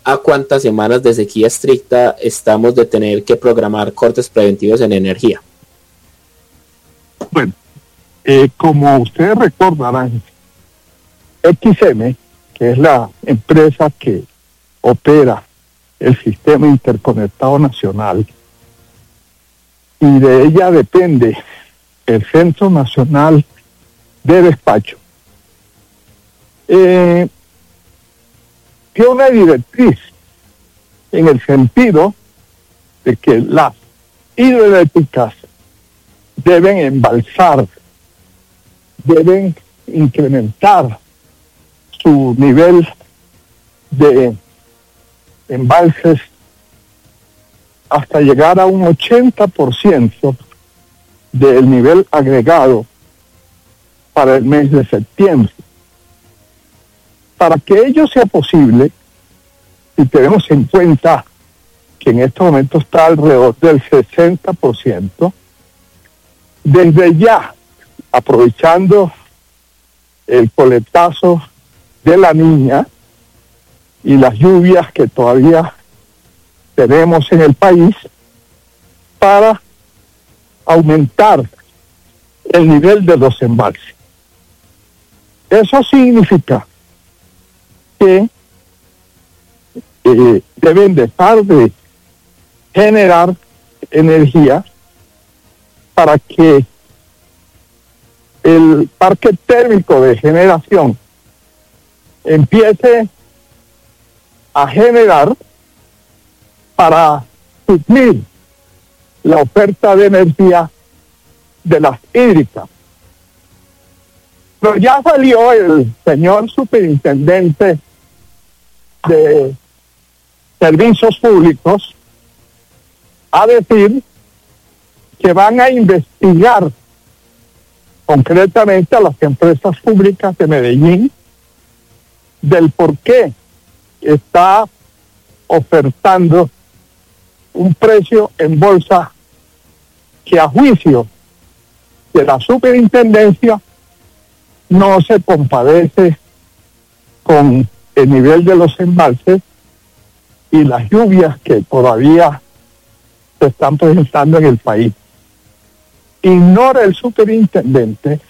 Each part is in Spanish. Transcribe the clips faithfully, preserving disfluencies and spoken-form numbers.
¿a cuántas semanas de sequía estricta estamos de tener que programar cortes preventivos en energía? Bueno, eh, como ustedes recordarán, X M, que es la empresa que opera el sistema interconectado nacional, y de ella depende el Centro Nacional de Despacho, eh, dio una directriz en el sentido de que las hidroeléctricas deben embalsar, deben incrementar su nivel de embalses hasta llegar a un ochenta por ciento del nivel agregado para el mes de septiembre. Para que ello sea posible, si tenemos en cuenta que en este momento está alrededor del sesenta por ciento, desde ya, aprovechando el coletazo de la Niña y las lluvias que todavía tenemos en el país, para aumentar el nivel de los embalses. Eso significa que eh, deben dejar de generar energía para que el parque térmico de generación empiece a generar para suplir la oferta de energía de las hídricas. Pero ya salió el señor superintendente de Servicios Públicos a decir que van a investigar concretamente a las empresas públicas de Medellín del por qué está ofertando un precio en bolsa que a juicio de la superintendencia no se compadece con el nivel de los embalses y las lluvias que todavía se están presentando en el país. Ignora el superintendente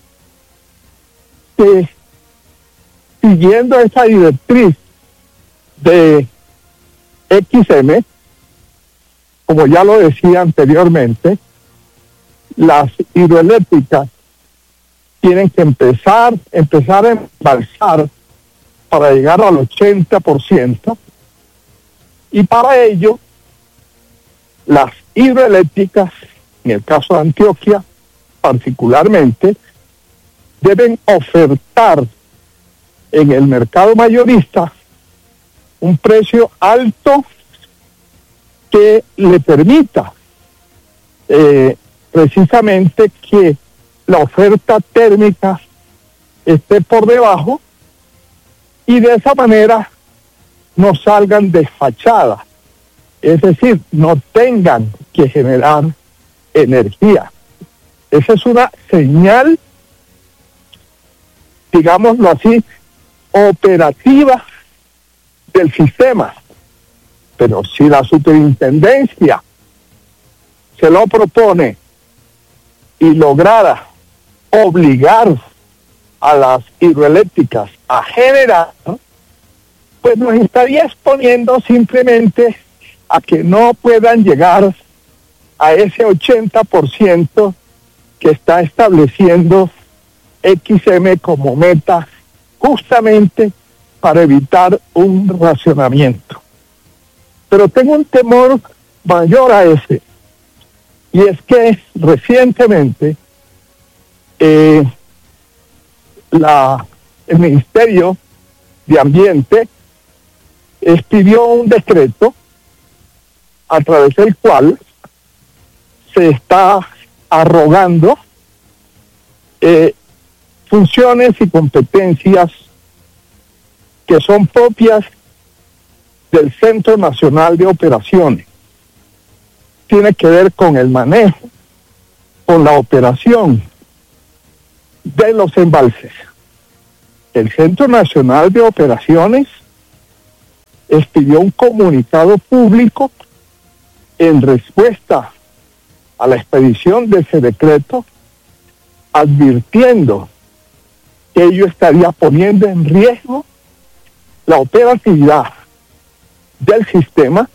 que, siguiendo esa directriz de X M, como ya lo decía anteriormente, las hidroeléctricas tienen que empezar, empezar a embalsar para llegar al ochenta por ciento, y para ello las hidroeléctricas, en el caso de Antioquia particularmente, deben ofertar en el mercado mayorista un precio alto que le permita eh, precisamente que la oferta térmica esté por debajo y de esa manera no salgan desfachadas, es decir, no tengan que generar energía. Esa es una señal, digámoslo así, operativa del sistema. Pero si la superintendencia se lo propone y lograra obligar a las hidroeléctricas a generar, pues nos estaría exponiendo simplemente a que no puedan llegar a ese ochenta por ciento que está estableciendo X M como meta, justamente para evitar un racionamiento. Pero tengo un temor mayor a ese, y es que recientemente eh, la, el Ministerio de Ambiente expidió un decreto a través del cual se está arrogando eh, funciones y competencias que son propias del Centro Nacional de Operaciones. Tiene que ver con el manejo, con la operación de los embalses. El Centro Nacional de Operaciones expidió un comunicado público en respuesta a la expedición de ese decreto, advirtiendo que ello estaría poniendo en riesgo la operatividad del sistema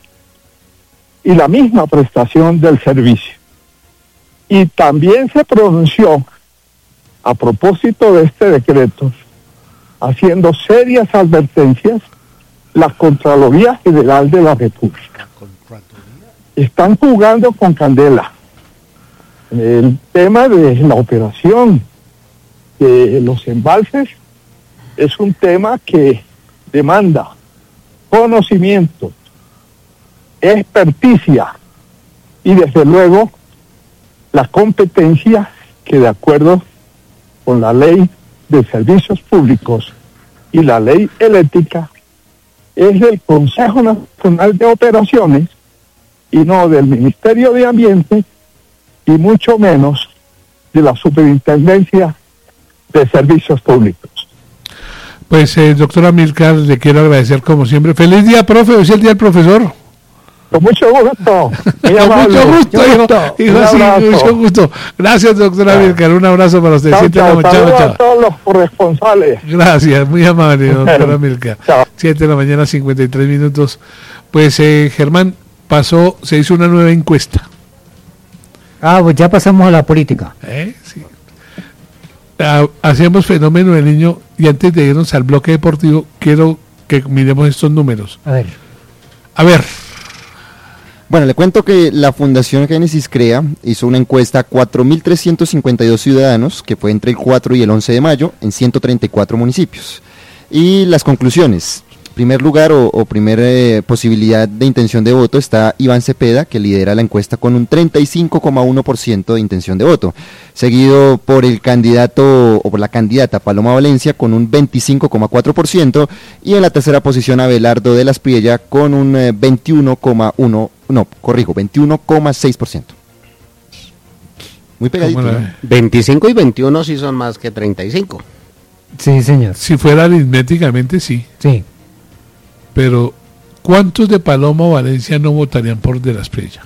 y la misma prestación del servicio. Y también se pronunció a propósito de este decreto, haciendo serias advertencias, la Contraloría General de la República. Están jugando con candela. El tema de la operación de los embalses es un tema que demanda conocimiento, experticia y desde luego la competencia que, de acuerdo con la ley de servicios públicos y la ley eléctrica, es del Consejo Nacional de Operaciones y no del Ministerio de Ambiente y mucho menos de la Superintendencia de Servicios Públicos. Pues, eh, doctora Amílcar, le quiero agradecer como siempre. ¡Feliz día, profe! Hoy es el día del profesor. Con mucho gusto. Con mucho gusto, hijo. Hijo, sí, mucho gusto. Gracias, doctora Amílcar. Un abrazo para usted. Chao, Siete chao. de la mañana. Saludos Chao. a todos los corresponsales. Gracias, muy amable, doctora Amílcar. Chao. Siete de la mañana, cincuenta y tres minutos. Pues, eh, Germán, pasó, se hizo una nueva encuesta. Ah, pues ya pasamos a la política. ¿Eh? Sí. Ah, hacemos fenómeno del niño y antes de irnos al bloque deportivo, quiero que miremos estos números. A ver. A ver. Bueno, le cuento que la Fundación Génesis Crea hizo una encuesta a cuatro mil trescientos cincuenta y dos ciudadanos, que fue entre el cuatro y el once de mayo, en ciento treinta y cuatro municipios. Y las conclusiones. Primer lugar o, o primera eh, posibilidad de intención de voto está Iván Cepeda, que lidera la encuesta con un treinta y cinco coma uno por ciento de intención de voto, seguido por el candidato o por la candidata Paloma Valencia con un veinticinco coma cuatro por ciento y en la tercera posición Abelardo de la Espriella con un eh, veintiuno coma uno por ciento, no, corrijo, veintiuno coma seis por ciento. Muy pegadito, ¿no? veinticinco y veintiuno sí son más que treinta y cinco. Sí, señor. Si fuera aritméticamente, sí. Sí. Pero, ¿cuántos de Paloma o Valencia no votarían por De la Espriella?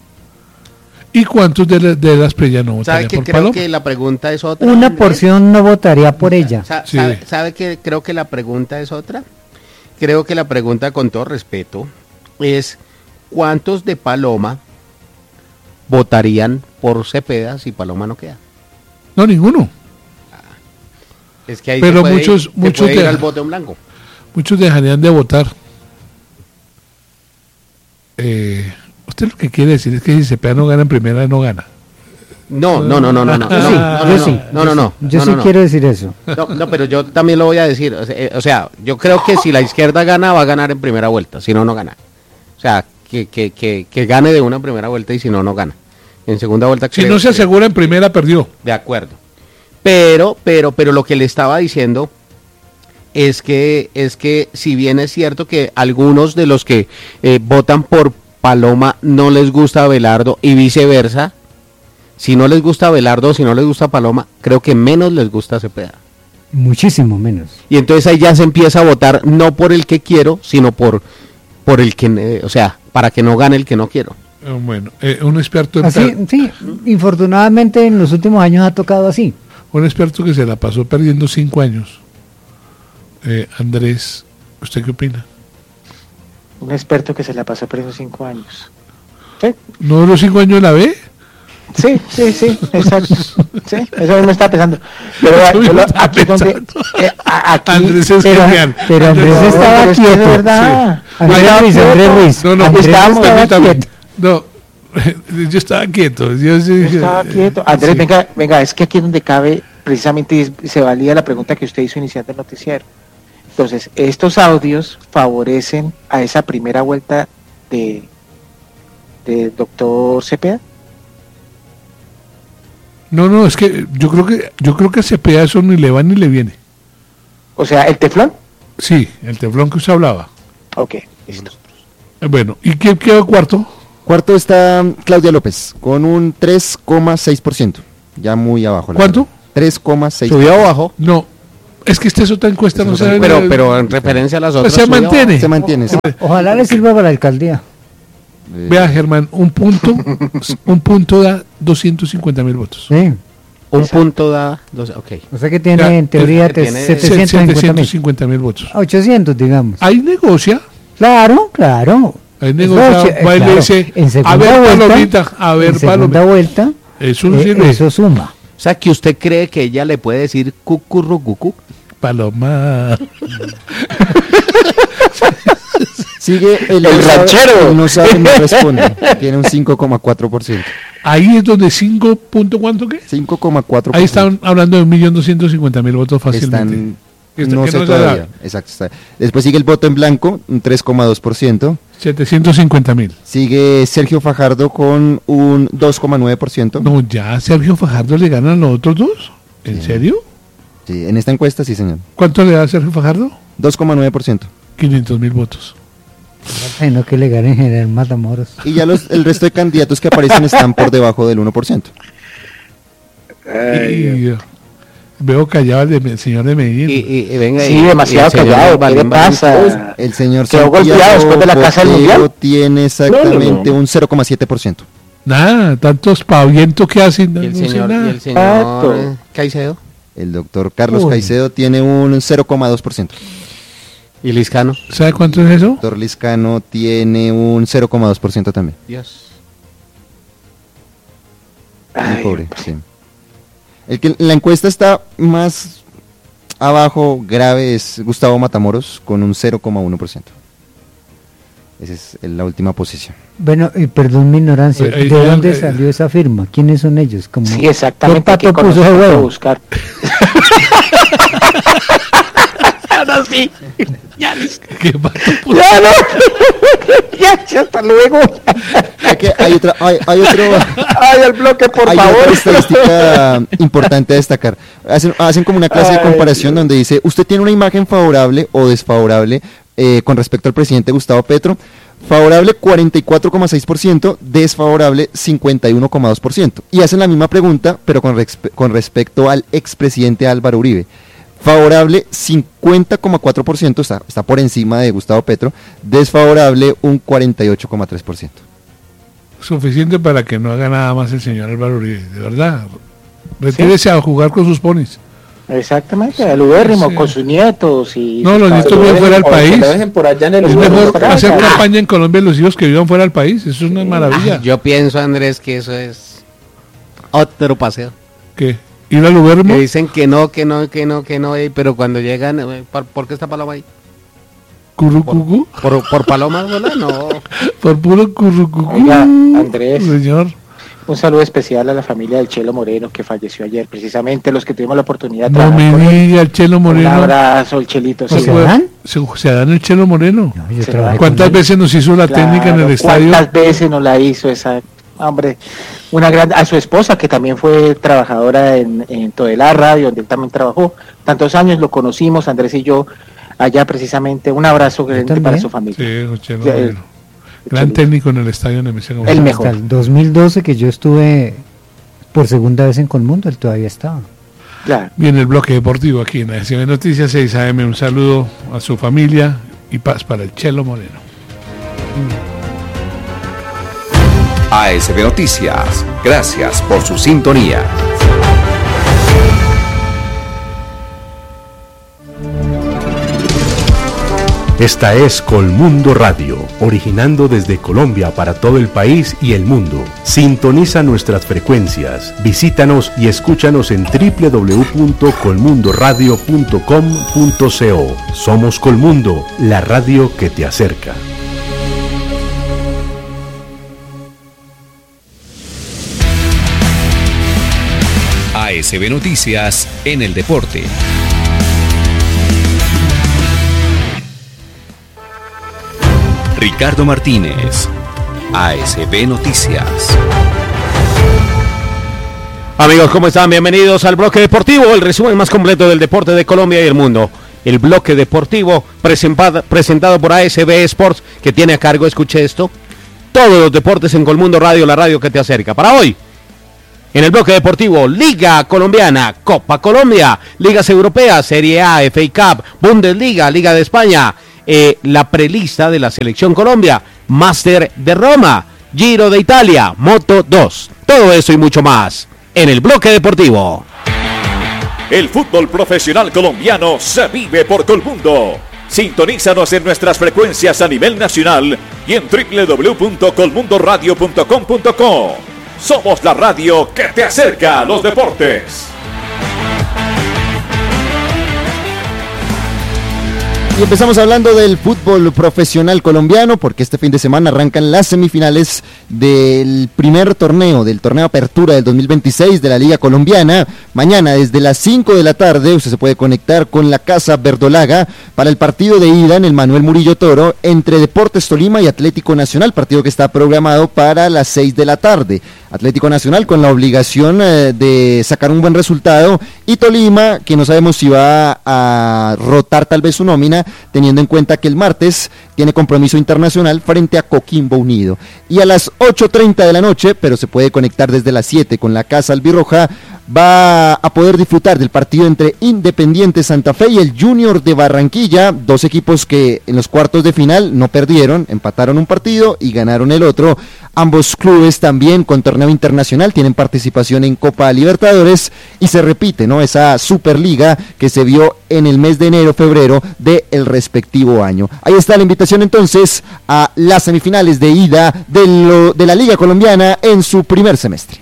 ¿Y cuántos de la, de la Espriella no ¿Sabe votarían que por creo Paloma? que la pregunta es otra? Una Andrés? porción no votaría por ella. Sa- Sí. ¿Sabe, sabe que creo que la pregunta es otra? Creo que la pregunta, con todo respeto, es ¿cuántos de Paloma votarían por Cepeda si Paloma no queda? No, ninguno. Es que ahí Pero se puede, muchos- se muchos puede ir de- al voto en blanco. Muchos dejarían de votar. Eh, usted lo que quiere decir es que si Cepeda no gana en primera, no gana. No, no, no, no, no, no, Yo no, sí, no, yo no, sí, no, no, no, Yo no, sí no, no. quiero decir eso. No, no, pero yo también lo voy a decir. O sea, eh, o sea, yo creo que si la izquierda gana, va a ganar en primera vuelta. Si no, no gana. O sea, que, que, que, que gane de una en primera vuelta y si no, no gana. En segunda vuelta, Si creo no se que- asegura en primera, perdió. De acuerdo. Pero, pero, pero lo que le estaba diciendo es que, es que si bien es cierto que algunos de los que eh, votan por Paloma no les gusta Abelardo y viceversa, si no les gusta Abelardo, si no les gusta Paloma, creo que menos les gusta Cepeda. Muchísimo menos. Y entonces ahí ya se empieza a votar no por el que quiero, sino por, por el que, eh, o sea, para que no gane el que no quiero. Eh, Bueno, eh, un experto en Así, per- sí, infortunadamente en los últimos años ha tocado así. un experto que se la pasó perdiendo cinco años. Eh, Andrés, ¿usted qué opina? Un experto que se la pasó preso cinco años. Sí, ¿No los cinco años la ve? sí, sí, sí, exacto. Sí, eso mismo estaba pensando. Pero vea, Eso yo lo- estaba aquí donde, pensando. eh, a- aquí, Andrés es pero- genial. pero Andrés Andrés- estaba pero es que quieto, de verdad. sí. Andrés Estaba Ruiz, Andrés quieto. Ruiz. No, no, Andrés estábamos- estaba permítame. quieto. No, yo estaba quieto. Yo, sí, Yo estaba quieto. Andrés, sí. venga, venga, es que aquí es donde cabe, precisamente es- se valía la pregunta que usted hizo iniciando el noticiero. Entonces, estos audios favorecen a esa primera vuelta de del doctor Cepeda. No, no, es que yo creo que yo creo que a Cepeda eso ni le va ni le viene. O sea, el teflón. Sí, el teflón que usted hablaba. Ok, listo. Eh, Bueno, ¿y quién quedó cuarto? Cuarto está Claudia López, con un tres coma seis por ciento, ya muy abajo. la ¿Cuánto? verdad. tres coma seis. Subió abajo. No, Es que esta es otra encuesta, no se Pero, pero en referencia a las otras. se subió. mantiene. Se mantiene. sí. Ojalá le sirva para la alcaldía. Eh, Vea, Germán, un punto, un punto da doscientos cincuenta mil votos. Sí. Un punto da. Dos, ok. O sea que tiene Ya, en teoría que tiene setecientos cincuenta mil. votos. ochocientos, digamos. Ahí negocia, Claro, claro. ahí Eso, negocia, eh, va y le claro. dice, En a segunda ver, vuelta- palomita, a ver, en segunda palomita. vuelta, Eso eh, sirve. eso suma. O sea, que usted cree que ella le puede decir cucurrucucu. Paloma. Sigue el, El no sabe- ranchero. el no sabe no responde. Tiene un cinco coma cuatro por ciento. Ahí es donde cinco punto cuánto qué. cinco coma cuatro por Ahí ciento. están hablando de un millón doscientos cincuenta mil votos fácilmente. Están, Que está- no que sé no se todavía. da. Exacto. Está. Después sigue el voto en blanco, un tres coma dos por ciento. setecientos cincuenta mil. Sigue Sergio Fajardo con un dos coma nueve por ciento. No, ya a Sergio Fajardo le ganan los otros dos. ¿En Sí. serio? Sí, en esta encuesta sí, señor. ¿Cuánto le da a Sergio Fajardo? dos coma nueve por ciento. quinientos mil votos. Ay, no que le ganen General Matamoros. Y ya los, el resto de candidatos que aparecen están por debajo del uno por ciento. Y, eh, veo callado el, de- el señor de Medellín. Y, y, y venga. Sí, y- demasiado y el señor callado. ¿Qué le Balín Balín. pasa? El señor Quedó golpeado después de la Casa del Botero Mundial. tiene exactamente No, no, no. un cero coma siete por ciento. Nada, tantos pavientos que hacen. No, Y el no sé señor, nada. y el señor Exacto. eh, Caicedo. El doctor Carlos Uy. Caicedo tiene un cero coma dos por ciento. Y Liscano. ¿Sabe cuánto es eso? El doctor Liscano tiene un cero coma dos por ciento también. Dios. Muy Ay, pobre, sí. El que la encuesta está más abajo, grave, es Gustavo Matamoros con un cero coma uno por ciento. Esa es la última posición. Bueno, y perdón mi ignorancia, Oye, ahí- ¿de ahí- dónde ahí- salió esa firma? ¿Quiénes son ellos? Como, Sí, exactamente. ¿Qué hay que pato puso conocer, ese hay que huevo? buscar. Ahora sí. Ya, ¿Qué pato puso? ya, no. ya, ya, hasta luego. Hay, que- hay otra, hay, hay otro, Ay, el bloque, por hay favor. otra estadística importante a destacar. Hacen, hacen como una clase de Ay, comparación donde dice, usted tiene una imagen favorable o desfavorable eh, con respecto al presidente Gustavo Petro. Favorable cuarenta y cuatro coma seis por ciento, desfavorable cincuenta y uno coma dos por ciento. Y hacen la misma pregunta, pero con, respe- con respecto al expresidente Álvaro Uribe. Favorable cincuenta coma cuatro por ciento, está, está por encima de Gustavo Petro. Desfavorable un cuarenta y ocho coma tres por ciento. Suficiente para que no haga nada más el señor Álvaro Uribe, de verdad. Retírese a jugar con sus ponis. Exactamente, el ubérrimo Sí. con sus nietos y... No, los sus nietos padres. viven fuera del O que país. lo dejen por allá en el Es lugar. mejor Francia. hacer campaña en Colombia los hijos que vivan fuera del país. Eso es una maravilla. Yo pienso, Andrés, que eso es otro paseo. ¿Qué? ¿Ir al Ubermo? Que dicen que no, que no, que no, que no, eh, pero cuando llegan, eh, ¿por, por qué está Paloma ahí? ¿Currucucú? ¿Por, por Paloma, ¿verdad? No. Por puro currucucú. Oiga, Andrés. Señor. Un saludo especial a la familia del Chelo Moreno que falleció ayer, precisamente los que tuvimos la oportunidad de No trabajar me con él. diga el Chelo Un Moreno. abrazo, el Chelito. Pues sí. ¿Se dan? Se, se dan el Chelo Moreno. No, yo Sí. trabajé con ¿Cuántas él. veces nos hizo la técnica en el Claro, estadio? ¿cuántas veces nos la hizo esa hombre? Una gran, a su esposa que también fue trabajadora en, en Todelar Radio, donde él también trabajó tantos años, lo conocimos Andrés y yo allá precisamente. Un abrazo grande también. para su familia. Sí, el Chelo Ya, el- Moreno. Gran Chelito. técnico en el estadio Nemesio González. El mejor. Hasta el dos mil doce que yo estuve por segunda vez en Colmundo, él todavía estaba. Claro. Bien, el bloque deportivo aquí en A S B Noticias seis A M. Un saludo a su familia y paz para el Chelo Moreno. A S B Noticias, gracias por su sintonía. Esta es Colmundo Radio, originando desde Colombia para todo el país y el mundo. Sintoniza nuestras frecuencias, visítanos y escúchanos en doble u doble u doble u punto colmundoradio punto com punto co. Somos Colmundo, la radio que te acerca. A S B Noticias en el deporte. Ricardo Martínez, A S B Noticias. Amigos, ¿cómo están? Bienvenidos al bloque deportivo, el resumen más completo del deporte de Colombia y el mundo. El bloque deportivo presentado, presentado por A S B Sports, que tiene a cargo, escuche esto, todos los deportes en Colmundo Radio, la radio que te acerca. Para hoy, En el bloque deportivo, Liga Colombiana, Copa Colombia, Ligas Europeas, Serie A, F A Cup, Bundesliga, Liga de España, eh, la prelista de la Selección Colombia, Máster de Roma, Giro de Italia, Moto dos. Todo eso y mucho más en el bloque deportivo. El fútbol profesional colombiano se vive por Colmundo. Sintonízanos en nuestras frecuencias a nivel nacional y en doble u doble u doble u punto colmundo radio punto com punto co. Somos la radio que te acerca a los deportes. Y empezamos hablando del fútbol profesional colombiano, porque este fin de semana arrancan las semifinales del primer torneo, del torneo Apertura del dos mil veintiséis de la Liga Colombiana. Mañana desde las cinco de la tarde usted se puede conectar con la Casa Verdolaga para el partido de ida en el Manuel Murillo Toro entre Deportes Tolima y Atlético Nacional, partido que está programado para las seis de la tarde. Atlético Nacional con la obligación eh, de sacar un buen resultado, y Tolima, que no sabemos si va a rotar tal vez su nómina, teniendo en cuenta que el martes tiene compromiso internacional frente a Coquimbo Unido. Y a las ocho treinta de la noche, pero se puede conectar desde las siete con la Casa Albirroja, va a poder disfrutar del partido entre Independiente Santa Fe y el Junior de Barranquilla, dos equipos que en los cuartos de final no perdieron, empataron un partido y ganaron el otro. Ambos clubes también con torneo internacional tienen participación en Copa Libertadores, y se repite, ¿no?, esa Superliga que se vio en el mes de enero, febrero del respectivo año. Ahí está la invitación entonces a las semifinales de ida de, lo, de la Liga Colombiana en su primer semestre.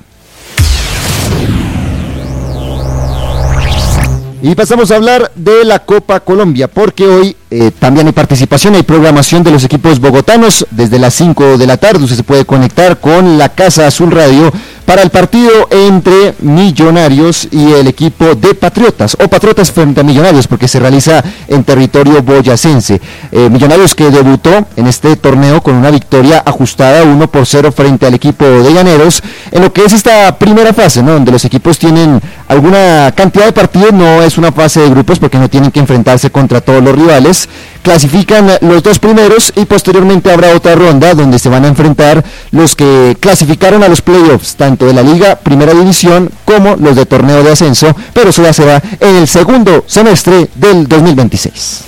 Y pasamos a hablar de la Copa Colombia, porque hoy eh, también hay participación, hay programación de los equipos bogotanos. Desde las cinco de la tarde usted se puede conectar con la Casa Azul Radio para el partido entre Millonarios y el equipo de Patriotas, o Patriotas frente a Millonarios, porque se realiza en territorio boyacense. Eh, Millonarios que debutó en este torneo con una victoria ajustada uno por cero frente al equipo de Llaneros, en lo que es esta primera fase, ¿no?, donde los equipos tienen alguna cantidad de partidos. No es una fase de grupos porque no tienen que enfrentarse contra todos los rivales. Clasifican los dos primeros y posteriormente habrá otra ronda donde se van a enfrentar los que clasificaron a los playoffs, tanto de la Liga Primera División como los de torneo de ascenso, pero eso ya se va en el segundo semestre del dos mil veintiséis.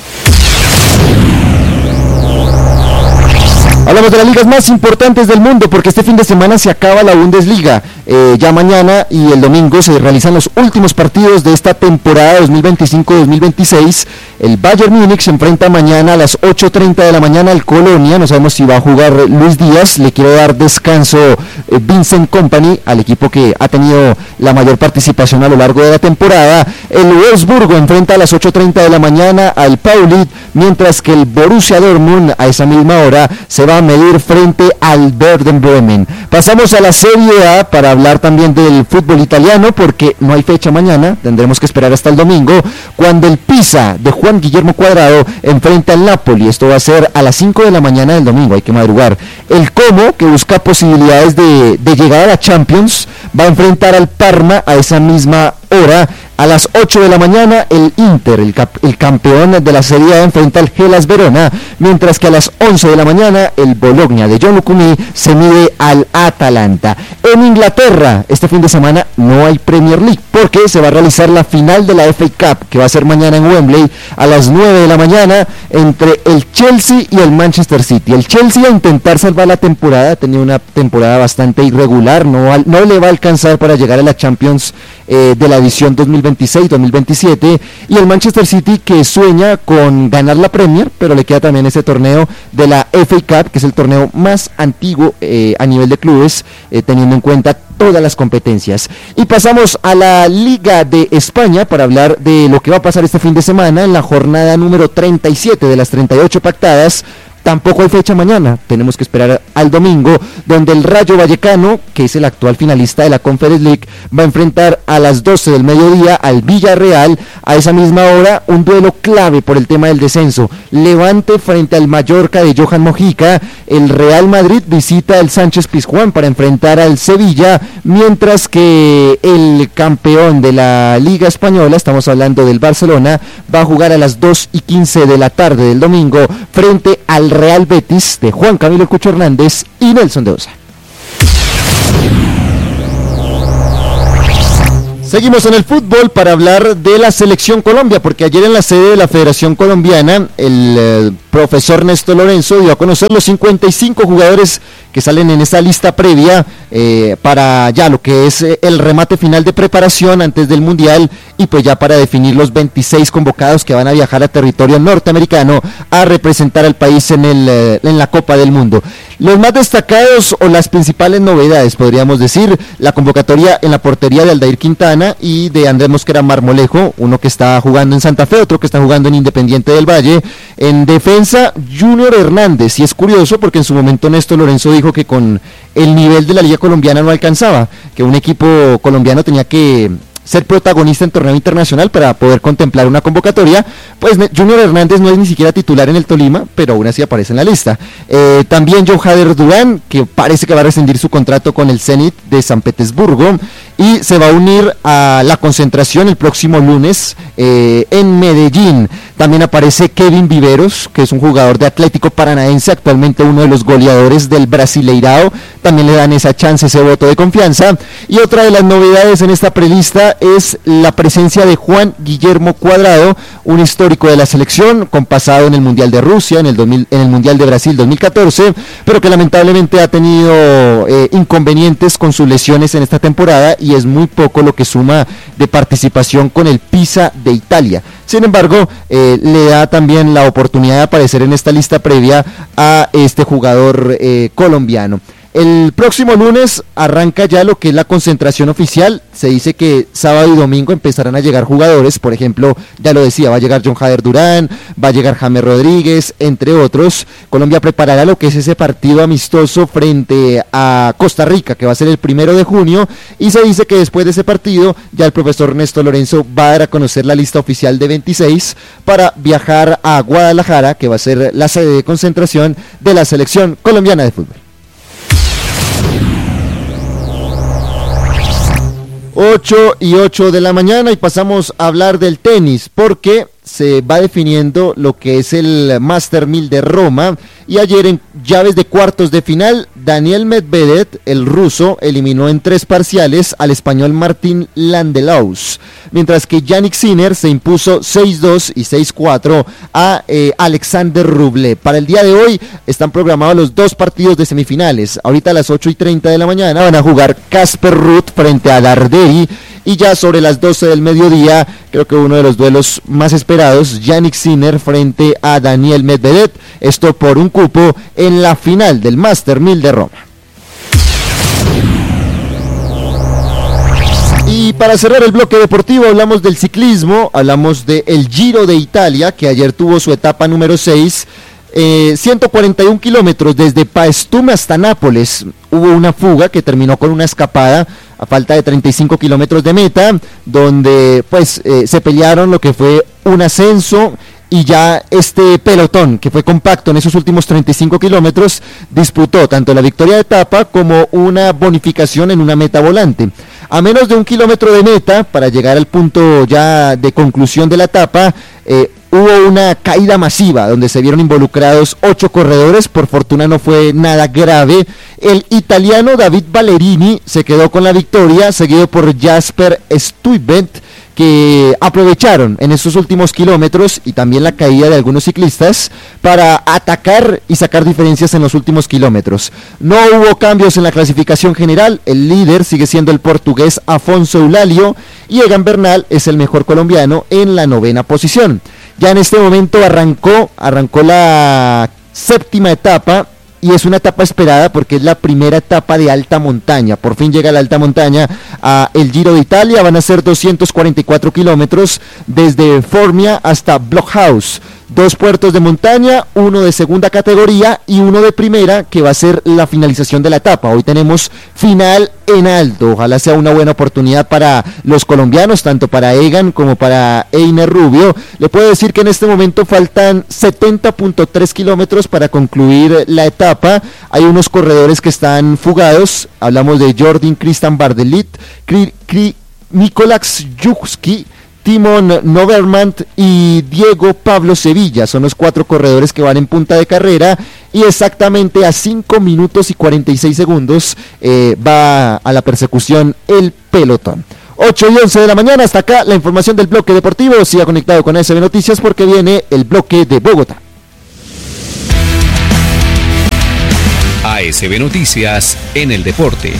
Hablamos de las ligas más importantes del mundo, porque este fin de semana se acaba la Bundesliga. Eh, ya mañana y el domingo se realizan los últimos partidos de esta temporada dos mil veinticinco dos mil veintiséis. El Bayern Múnich se enfrenta mañana a las ocho treinta de la mañana al Colonia. No sabemos si va a jugar Luis Díaz. Le quiere dar descanso eh, Vincent Kompany al equipo que ha tenido la mayor participación a lo largo de la temporada. El Wolfsburgo enfrenta a las ocho treinta de la mañana al Paulit, mientras que el Borussia Dortmund a esa misma hora se va a medir frente al Werder Bremen. Pasamos a la Serie A para hablar también del fútbol italiano, porque no hay fecha mañana, tendremos que esperar hasta el domingo, cuando el Pisa de Juan Guillermo Cuadrado enfrenta al Napoli. Esto va a ser a las cinco de la mañana del domingo, hay que madrugar. El Como, que busca posibilidades de, de llegar a la Champions, va a enfrentar al Parma a esa misma hora. A las ocho de la mañana el Inter, el, cap- el campeón de la Serie A, enfrenta al Hellas Verona, mientras que a las once de la mañana el Bologna de John Lucumí se mide al Atalanta. En Inglaterra, este fin de semana no hay Premier League, porque se va a realizar la final de la F A Cup, que va a ser mañana en Wembley a las nueve de la mañana, entre el Chelsea y el Manchester City. El Chelsea a intentar salvar la temporada, ha tenido una temporada bastante irregular, no, al- no le va a alcanzar para llegar a la Champions eh, de la edición dos mil veintiséis dos mil veintisiete, y el Manchester City, que sueña con ganar la Premier, pero le queda también ese torneo de la F A Cup, que es el torneo más antiguo eh, a nivel de clubes, eh, teniendo en cuenta todas las competencias. Y pasamos a la Liga de España para hablar de lo que va a pasar este fin de semana en la jornada número treinta y siete de las treinta y ocho pactadas. Tampoco hay fecha mañana, tenemos que esperar al domingo, donde el Rayo Vallecano, que es el actual finalista de la Conference League, va a enfrentar a las doce del mediodía al Villarreal. A esa misma hora, un duelo clave por el tema del descenso. Levante frente al Mallorca de Johan Mojica. El Real Madrid visita el Sánchez Pizjuán para enfrentar al Sevilla, mientras que el campeón de la Liga Española, estamos hablando del Barcelona, va a jugar a las dos y quince de la tarde del domingo frente al Real Betis de Juan Camilo Cucho Hernández y Nelson de Osa. Seguimos en el fútbol para hablar de la Selección Colombia, porque ayer en la sede de la Federación Colombiana, el eh, profesor Néstor Lorenzo dio a conocer los cincuenta y cinco jugadores que salen en esa lista previa eh, para ya lo que es eh, el remate final de preparación antes del Mundial, y pues ya para definir los veintiséis convocados que van a viajar a territorio norteamericano a representar al país en, el, eh, en la Copa del Mundo. Los más destacados o las principales novedades, podríamos decir, la convocatoria en la portería de Aldair Quintana y de Andrés Mosquera Marmolejo, uno que está jugando en Santa Fe, otro que está jugando en Independiente del Valle. En defensa, Junior Hernández, y es curioso porque en su momento Néstor Lorenzo dijo que con el nivel de la Liga Colombiana no alcanzaba, que un equipo colombiano tenía que ser protagonista en torneo internacional para poder contemplar una convocatoria. Pues Junior Hernández no es ni siquiera titular en el Tolima, pero aún así aparece en la lista. Eh, también John Jader Durán, que parece que va a rescindir su contrato con el Zenit de San Petersburgo y se va a unir a la concentración el próximo lunes eh, en Medellín. También aparece Kevin Viveros, que es un jugador de Atlético Paranaense, actualmente uno de los goleadores del Brasileirao. También le dan esa chance, ese voto de confianza. Y otra de las novedades en esta prelista es la presencia de Juan Guillermo Cuadrado, un histórico de la selección, con pasado en el Mundial de Rusia, en el, dos mil, en el Mundial de Brasil dos mil catorce, pero que lamentablemente ha tenido eh, inconvenientes con sus lesiones en esta temporada, y es muy poco lo que suma de participación con el Pisa de Italia. Sin embargo, eh, le da también la oportunidad de aparecer en esta lista previa a este jugador eh, colombiano. El próximo lunes arranca ya lo que es la concentración oficial. Se dice que sábado y domingo empezarán a llegar jugadores. Por ejemplo, ya lo decía, va a llegar John Jader Durán, va a llegar James Rodríguez, entre otros. Colombia preparará lo que es ese partido amistoso frente a Costa Rica, que va a ser el primero de junio, y se dice que después de ese partido ya el profesor Néstor Lorenzo va a dar a conocer la lista oficial de veintiséis para viajar a Guadalajara, que va a ser la sede de concentración de la selección colombiana de fútbol. ocho y ocho de la mañana, y pasamos a hablar del tenis, porque se va definiendo lo que es el Master mil de Roma, y ayer en llaves de cuartos de final, Daniel Medvedev, el ruso, eliminó en tres parciales al español Martín Landelaus, mientras que Yannick Sinner se impuso seis dos y seis cuatro a eh, Alexander Rublev. Para el día de hoy están programados los dos partidos de semifinales. Ahorita a las ocho y treinta de la mañana van a jugar Casper Ruud frente a Darderi, y ya sobre las doce del mediodía, creo que uno de los duelos más esperados, Yannick Sinner frente a Daniel Medvedev, esto por un cupo en la final del Master mil de Roma. Y para cerrar el bloque deportivo hablamos del ciclismo, hablamos del Giro de Italia, que ayer tuvo su etapa número seis, eh, ciento cuarenta y un kilómetros desde Paestum hasta Nápoles. Hubo una fuga que terminó con una escapada a falta de treinta y cinco kilómetros de meta, donde pues eh, se pelearon lo que fue un ascenso, y ya este pelotón, que fue compacto en esos últimos treinta y cinco kilómetros, disputó tanto la victoria de etapa como una bonificación en una meta volante. A menos de un kilómetro de meta, para llegar al punto ya de conclusión de la etapa, eh, hubo una caída masiva donde se vieron involucrados ocho corredores. Por fortuna no fue nada grave. El italiano David Ballerini se quedó con la victoria, seguido por Jasper Stuyvesant, que aprovecharon en estos últimos kilómetros y también la caída de algunos ciclistas para atacar y sacar diferencias en los últimos kilómetros. No hubo cambios en la clasificación general. El líder sigue siendo el portugués Afonso Eulalio, y Egan Bernal es el mejor colombiano en la novena posición. Ya en este momento arrancó, arrancó la séptima etapa, y es una etapa esperada porque es la primera etapa de alta montaña. Por fin llega la alta montaña a el Giro de Italia. Van a ser doscientos cuarenta y cuatro kilómetros desde Formia hasta Blockhaus. Dos puertos de montaña, uno de segunda categoría y uno de primera, que va a ser la finalización de la etapa. Hoy tenemos final en alto. Ojalá sea una buena oportunidad para los colombianos, tanto para Egan como para Einer Rubio. Le puedo decir que en este momento faltan setenta punto tres kilómetros para concluir la etapa. Hay unos corredores que están fugados. Hablamos de Jordan Christian Bardelit, Kri, Kri, Nicolás Juski, Timon Novermant y Diego Pablo Sevilla. Son los cuatro corredores que van en punta de carrera, y exactamente a cinco minutos y cuarenta y seis segundos eh, va a la persecución el pelotón. ocho y once de la mañana, hasta acá la información del bloque deportivo. Siga conectado con A S B Noticias porque viene el bloque de Bogotá. A S B Noticias en el deporte.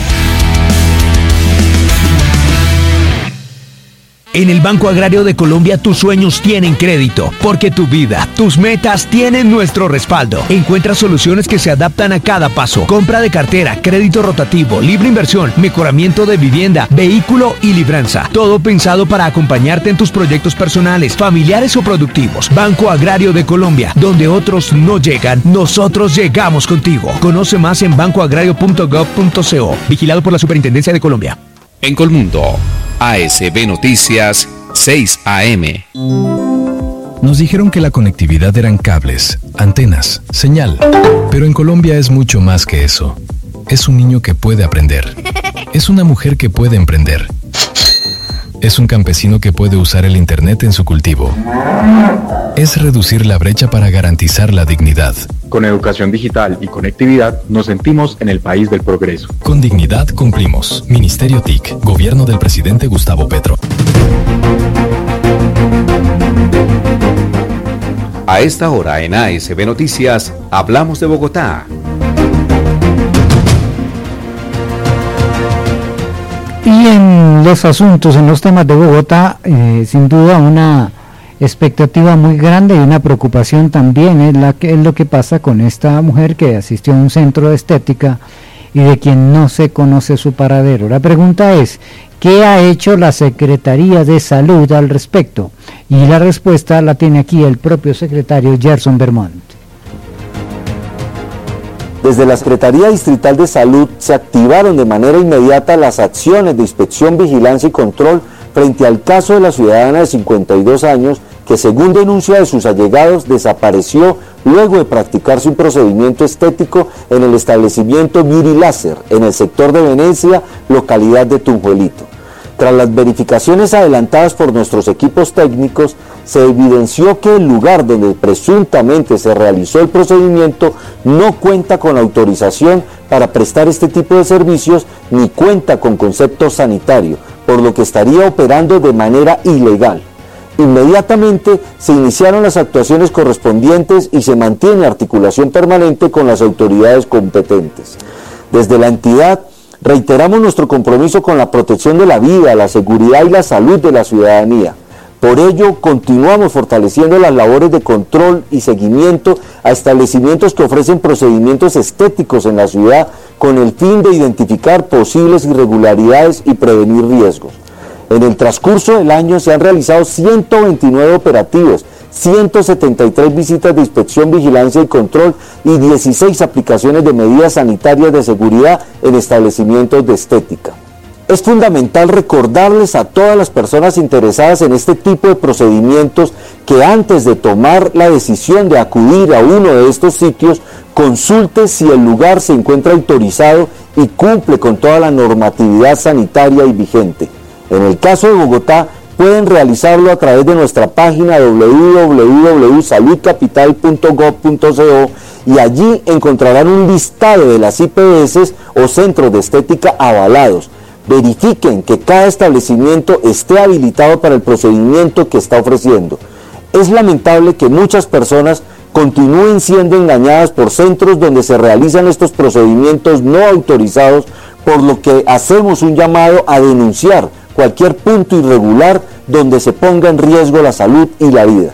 En el Banco Agrario de Colombia tus sueños tienen crédito, porque tu vida, tus metas tienen nuestro respaldo. Encuentra soluciones que se adaptan a cada paso. Compra de cartera, crédito rotativo, libre inversión, mejoramiento de vivienda, vehículo y libranza. Todo pensado para acompañarte en tus proyectos personales, familiares o productivos. Banco Agrario de Colombia, donde otros no llegan, nosotros llegamos contigo. Conoce más en banco agrario punto gov punto co. Vigilado por la Superintendencia de Colombia. En Colmundo, A S B Noticias, seis A M. Nos dijeron que la conectividad eran cables, antenas, señal. Pero en Colombia es mucho más que eso. Es un niño que puede aprender. Es una mujer que puede emprender. Es un campesino que puede usar el Internet en su cultivo. Es reducir la brecha para garantizar la dignidad. Con educación digital y conectividad nos sentimos en el país del progreso. Con dignidad cumplimos. Ministerio T I C, Gobierno del Presidente Gustavo Petro. A esta hora en A S B Noticias, hablamos de Bogotá. Y en los asuntos, en los temas de Bogotá, eh, sin duda una expectativa muy grande y una preocupación también es, la que, es lo que pasa con esta mujer que asistió a un centro de estética y de quien no se conoce su paradero. La pregunta es, ¿qué ha hecho la Secretaría de Salud al respecto? Y la respuesta la tiene aquí el propio secretario Gerson Vermont. Desde la Secretaría Distrital de Salud se activaron de manera inmediata las acciones de inspección, vigilancia y control frente al caso de la ciudadana de cincuenta y dos años que, según denuncia de sus allegados, desapareció luego de practicarse un procedimiento estético en el establecimiento Beauty Láser en el sector de Venecia, localidad de Tunjuelito. Tras las verificaciones adelantadas por nuestros equipos técnicos, se evidenció que el lugar donde presuntamente se realizó el procedimiento no cuenta con autorización para prestar este tipo de servicios ni cuenta con concepto sanitario, por lo que estaría operando de manera ilegal. Inmediatamente se iniciaron las actuaciones correspondientes y se mantiene articulación permanente con las autoridades competentes. Desde la entidad reiteramos nuestro compromiso con la protección de la vida, la seguridad y la salud de la ciudadanía. Por ello, continuamos fortaleciendo las labores de control y seguimiento a establecimientos que ofrecen procedimientos estéticos en la ciudad con el fin de identificar posibles irregularidades y prevenir riesgos. En el transcurso del año se han realizado ciento veintinueve operativos, ciento setenta y tres visitas de inspección, vigilancia y control y dieciséis aplicaciones de medidas sanitarias de seguridad en establecimientos de estética. Es fundamental recordarles a todas las personas interesadas en este tipo de procedimientos que antes de tomar la decisión de acudir a uno de estos sitios, consulte si el lugar se encuentra autorizado y cumple con toda la normatividad sanitaria y vigente. En el caso de Bogotá, pueden realizarlo a través de nuestra página doble u doble u doble u punto salud capital punto gov punto co y allí encontrarán un listado de las I P S o centros de estética avalados. Verifiquen que cada establecimiento esté habilitado para el procedimiento que está ofreciendo. Es lamentable que muchas personas continúen siendo engañadas por centros donde se realizan estos procedimientos no autorizados, por lo que hacemos un llamado a denunciar cualquier punto irregular donde se ponga en riesgo la salud y la vida.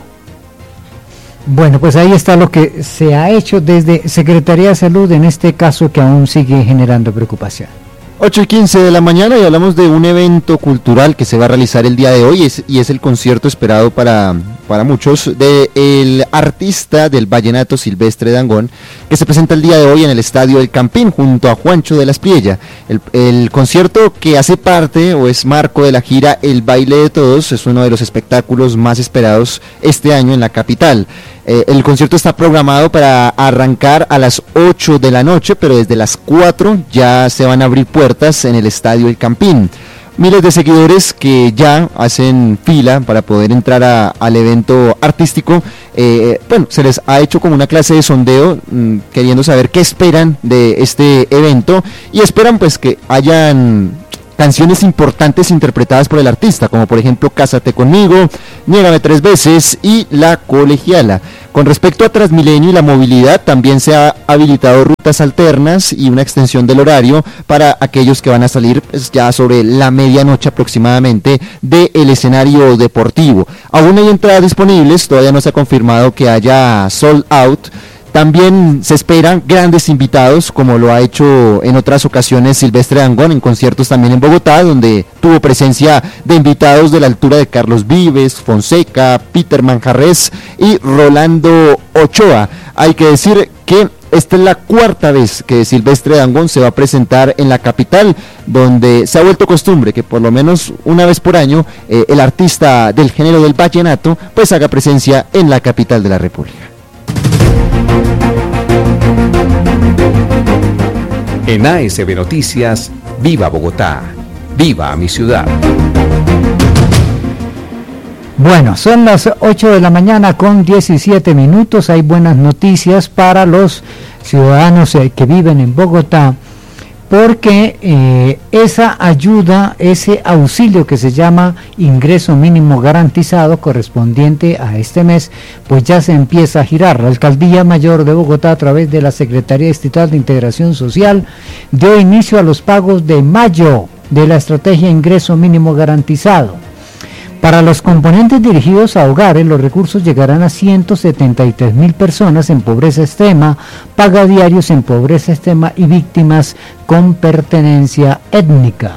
Bueno, pues ahí está lo que se ha hecho desde Secretaría de Salud en este caso que aún sigue generando preocupación. ocho y quince de la mañana y hablamos de un evento cultural que se va a realizar el día de hoy es, y es el concierto esperado para, para muchos del artista del vallenato Silvestre Dangond, que se presenta el día de hoy en el Estadio del Campín junto a Juancho de la Espriella. El, el concierto que hace parte o es marco de la gira El Baile de Todos es uno de los espectáculos más esperados este año en la capital. Eh, el concierto está programado para arrancar a las ocho de la noche, pero desde las cuatro ya se van a abrir puertas en el Estadio El Campín. Miles de seguidores que ya hacen fila para poder entrar a, al evento artístico. Eh, bueno, se les ha hecho como una clase de sondeo, mmm, queriendo saber qué esperan de este evento y esperan pues que hayan canciones importantes interpretadas por el artista, como por ejemplo Cásate conmigo, Niégame tres veces y La Colegiala. Con respecto a Transmilenio y la movilidad, también se ha habilitado rutas alternas y una extensión del horario para aquellos que van a salir pues, ya sobre la medianoche aproximadamente del escenario deportivo. Aún hay entradas disponibles, todavía no se ha confirmado que haya sold out. También se esperan grandes invitados, como lo ha hecho en otras ocasiones Silvestre Dangond, en conciertos también en Bogotá, donde tuvo presencia de invitados de la altura de Carlos Vives, Fonseca, Peter Manjarrés y Rolando Ochoa. Hay que decir que esta es la cuarta vez que Silvestre Dangond se va a presentar en la capital, donde se ha vuelto costumbre que por lo menos una vez por año eh, el artista del género del vallenato pues haga presencia en la capital de la República. En A S B Noticias, viva Bogotá, viva mi ciudad. Bueno, son las ocho de la mañana con diecisiete minutos, hay buenas noticias para los ciudadanos eh, que viven en Bogotá, porque eh, esa ayuda, ese auxilio que se llama ingreso mínimo garantizado correspondiente a este mes, pues ya se empieza a girar. La Alcaldía Mayor de Bogotá, a través de la Secretaría Distrital de Integración Social, dio inicio a los pagos de mayo de la estrategia ingreso mínimo garantizado. Para los componentes dirigidos a hogares, los recursos llegarán a ciento setenta y tres mil personas en pobreza extrema, pagadiarios en pobreza extrema y víctimas con pertenencia étnica.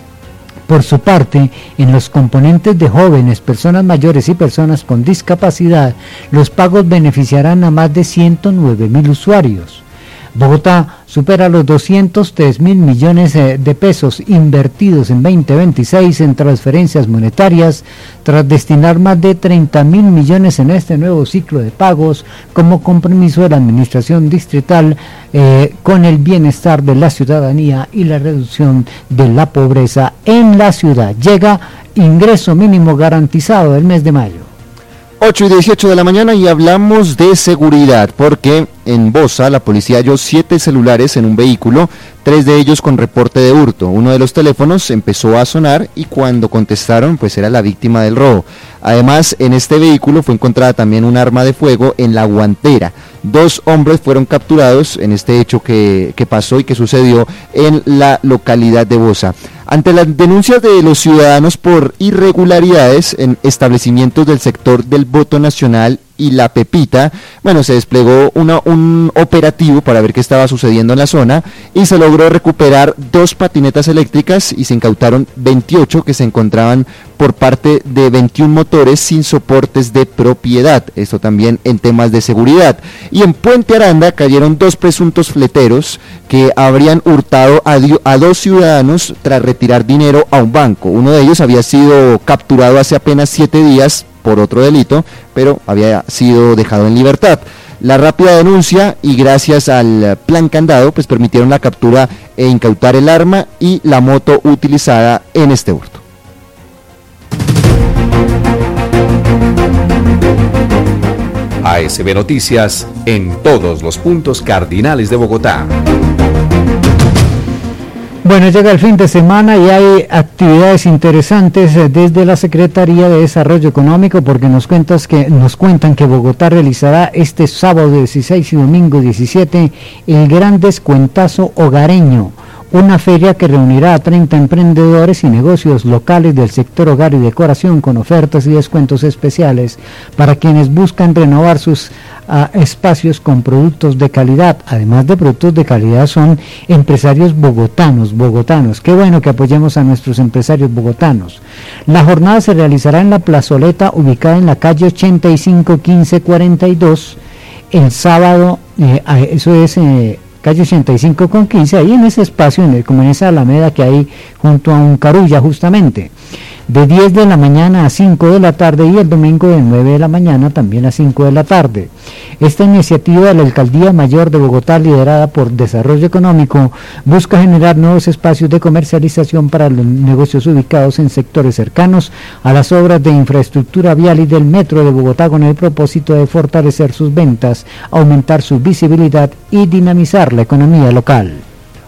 Por su parte, en los componentes de jóvenes, personas mayores y personas con discapacidad, los pagos beneficiarán a más de ciento nueve mil usuarios. Bogotá supera los doscientos tres mil millones de pesos invertidos en veinte veintiséis en transferencias monetarias, tras destinar más de treinta mil millones en este nuevo ciclo de pagos como compromiso de la administración distrital eh, con el bienestar de la ciudadanía y la reducción de la pobreza en la ciudad. Llega ingreso mínimo garantizado del mes de mayo. ocho y dieciocho de la mañana y hablamos de seguridad, porque en Bosa la policía halló siete celulares en un vehículo, tres de ellos con reporte de hurto. Uno de los teléfonos empezó a sonar y cuando contestaron pues era la víctima del robo. Además, en este vehículo fue encontrada también un arma de fuego en la guantera. Dos hombres fueron capturados en este hecho que, que pasó y que sucedió en la localidad de Bosa. Ante las denuncias de los ciudadanos por irregularidades en establecimientos del sector del Voto Nacional y La Pepita, bueno, se desplegó una, un operativo para ver qué estaba sucediendo en la zona y se logró recuperar dos patinetas eléctricas y se incautaron veintiocho que se encontraban por parte de veintiún motores sin soportes de propiedad, esto también en temas de seguridad. Y en Puente Aranda cayeron dos presuntos fleteros que habrían hurtado a, a dos ciudadanos tras retirar dinero a un banco. Uno de ellos había sido capturado hace apenas siete días por otro delito, pero había sido dejado en libertad. La rápida denuncia y gracias al plan candado, pues permitieron la captura e incautar el arma y la moto utilizada en este hurto. A S B Noticias en todos los puntos cardinales de Bogotá. Bueno, llega el fin de semana y hay actividades interesantes desde la Secretaría de Desarrollo Económico, porque nos cuentas que nos cuentan que Bogotá realizará este sábado dieciséis y domingo diecisiete el Gran Descuentazo Hogareño, una feria que reunirá a treinta emprendedores y negocios locales del sector hogar y decoración con ofertas y descuentos especiales para quienes buscan renovar sus uh, espacios con productos de calidad. Además de productos de calidad, son empresarios bogotanos, bogotanos. Qué bueno que apoyemos a nuestros empresarios bogotanos. La jornada se realizará en la plazoleta ubicada en la calle ochenta y cinco quince cuarenta y dos el sábado, eh, eso es... Eh, calle ochenta y cinco con quince, ahí en ese espacio, en el, como en esa alameda que hay junto a un Carulla justamente, de diez de la mañana a cinco de la tarde y el domingo de nueve de la mañana también a cinco de la tarde. Esta iniciativa de la Alcaldía Mayor de Bogotá, liderada por Desarrollo Económico, busca generar nuevos espacios de comercialización para los negocios ubicados en sectores cercanos a las obras de infraestructura vial y del metro de Bogotá, con el propósito de fortalecer sus ventas, aumentar su visibilidad y dinamizar la economía local.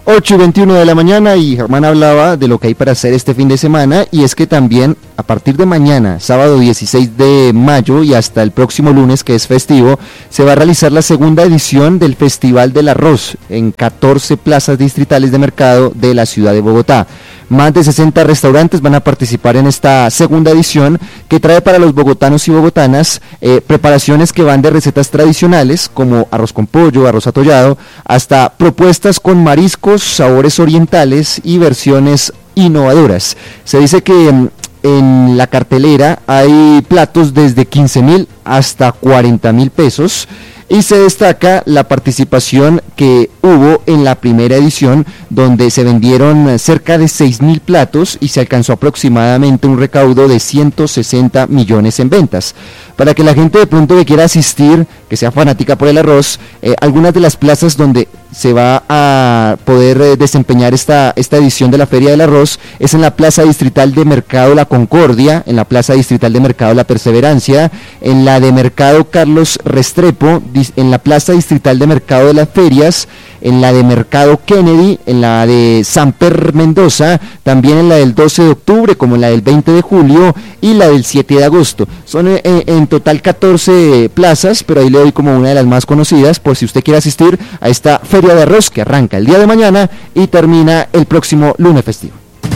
ocho y veintiuno de la mañana, y Germán hablaba de lo que hay para hacer este fin de semana, y es que también a partir de mañana, sábado dieciséis de mayo, y hasta el próximo lunes, que es festivo, se va a realizar la segunda edición del Festival del Arroz en catorce plazas distritales de mercado de la ciudad de Bogotá. Más de sesenta restaurantes van a participar en esta segunda edición, que trae para los bogotanos y bogotanas eh, preparaciones que van de recetas tradicionales como arroz con pollo, arroz atollado, hasta propuestas con mariscos, sabores orientales y versiones innovadoras. Se dice que en, en la cartelera hay platos desde quince mil hasta cuarenta mil pesos. Y se destaca la participación que hubo en la primera edición, donde se vendieron cerca de seis mil platos y se alcanzó aproximadamente un recaudo de ciento sesenta millones en ventas. Para que la gente de pronto que quiera asistir, que sea fanática por el arroz, eh, algunas de las plazas donde se va a poder eh, desempeñar esta, esta edición de la Feria del Arroz es en la Plaza Distrital de Mercado La Concordia, en la Plaza Distrital de Mercado La Perseverancia, en la de Mercado Carlos Restrepo, en la Plaza Distrital de Mercado de las Ferias, en la de Mercado Kennedy, en la de Samper Mendoza, también en la del doce de octubre, como en la del veinte de julio y la del siete de agosto. Son eh, en total catorce plazas, pero ahí le doy como una de las más conocidas, por si usted quiere asistir a esta Feria de Arroz que arranca el día de mañana y termina el próximo lunes festivo.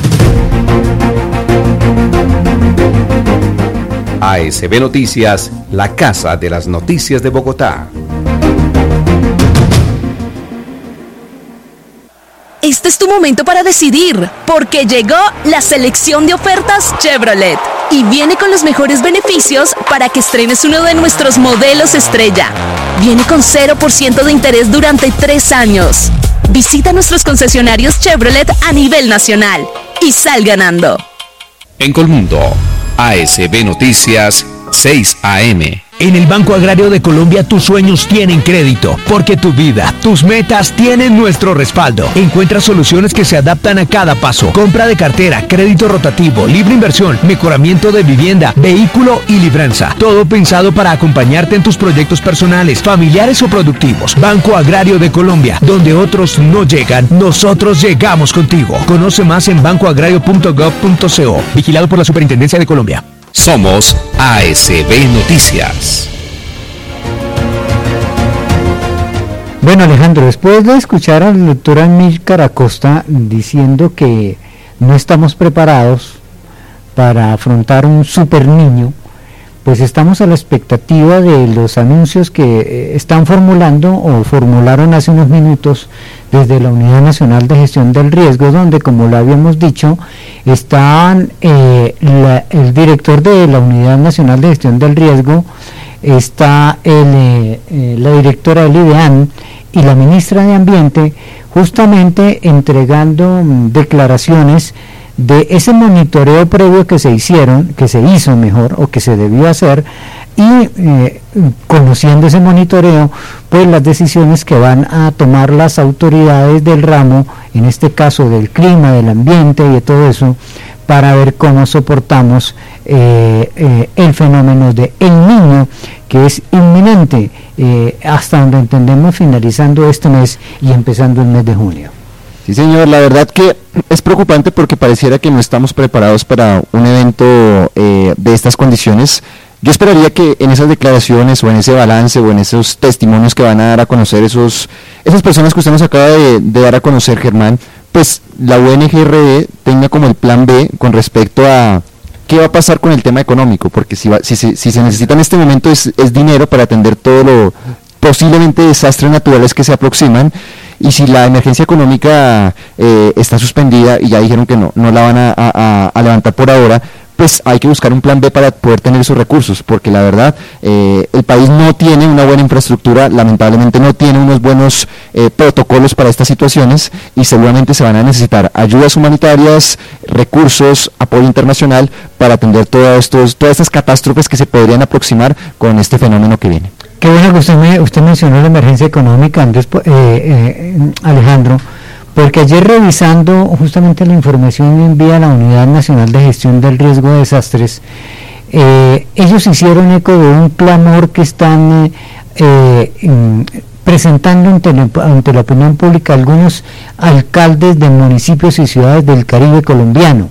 A S B Noticias, la casa de las noticias de Bogotá. Este es tu momento para decidir, porque llegó la selección de ofertas Chevrolet y viene con los mejores beneficios para que estrenes uno de nuestros modelos estrella. Viene con cero por ciento de interés durante tres años. Visita nuestros concesionarios Chevrolet a nivel nacional y sal ganando. En Colmundo, A S B Noticias, seis A M. En el Banco Agrario de Colombia tus sueños tienen crédito, porque tu vida, tus metas tienen nuestro respaldo. Encuentra soluciones que se adaptan a cada paso. Compra de cartera, crédito rotativo, libre inversión, mejoramiento de vivienda, vehículo y libranza. Todo pensado para acompañarte en tus proyectos personales, familiares o productivos. Banco Agrario de Colombia, donde otros no llegan, nosotros llegamos contigo. Conoce más en banco agrario punto gov punto co. Vigilado por la Superintendencia de Colombia. Somos A S B Noticias. Bueno, Alejandro, después de escuchar al doctor Amílcar Acosta diciendo que no estamos preparados para afrontar un super niño, pues estamos a la expectativa de los anuncios que están formulando o formularon hace unos minutos desde la Unidad Nacional de Gestión del Riesgo, donde, como lo habíamos dicho, están eh, la, el director de la Unidad Nacional de Gestión del Riesgo, está el, eh, eh, la directora del IDEAN y la ministra de Ambiente, justamente entregando mm, declaraciones de ese monitoreo previo que se hicieron, que se hizo mejor, o que se debió hacer, y eh, conociendo ese monitoreo, pues las decisiones que van a tomar las autoridades del ramo, en este caso del clima, del ambiente y de todo eso, para ver cómo soportamos eh, eh, el fenómeno de El Niño, que es inminente, eh, hasta donde entendemos, finalizando este mes y empezando el mes de junio. Sí, señor, la verdad que es preocupante porque pareciera que no estamos preparados para un evento eh, de estas condiciones. Yo esperaría que en esas declaraciones o en ese balance o en esos testimonios que van a dar a conocer esos esas personas que usted nos acaba de, de dar a conocer, Germán, pues la U N G R D tenga como el plan B con respecto a qué va a pasar con el tema económico, porque si, va, si, si, si se necesita en este momento es, es dinero para atender todo lo posiblemente desastres naturales que se aproximan. Y si la emergencia económica eh, está suspendida y ya dijeron que no, no la van a, a, a levantar por ahora, pues hay que buscar un plan B para poder tener esos recursos, porque la verdad eh, el país no tiene una buena infraestructura, lamentablemente no tiene unos buenos eh, protocolos para estas situaciones y seguramente se van a necesitar ayudas humanitarias, recursos, apoyo internacional para atender todos estos, todas estas catástrofes que se podrían aproximar con este fenómeno que viene. Qué bueno que usted, me, usted mencionó la emergencia económica, Andrés, eh, eh, Alejandro, porque ayer revisando justamente la información envía a la Unidad Nacional de Gestión del Riesgo de Desastres, eh, ellos hicieron eco de un clamor que están eh, eh, presentando ante la, ante la opinión pública algunos alcaldes de municipios y ciudades del Caribe colombiano.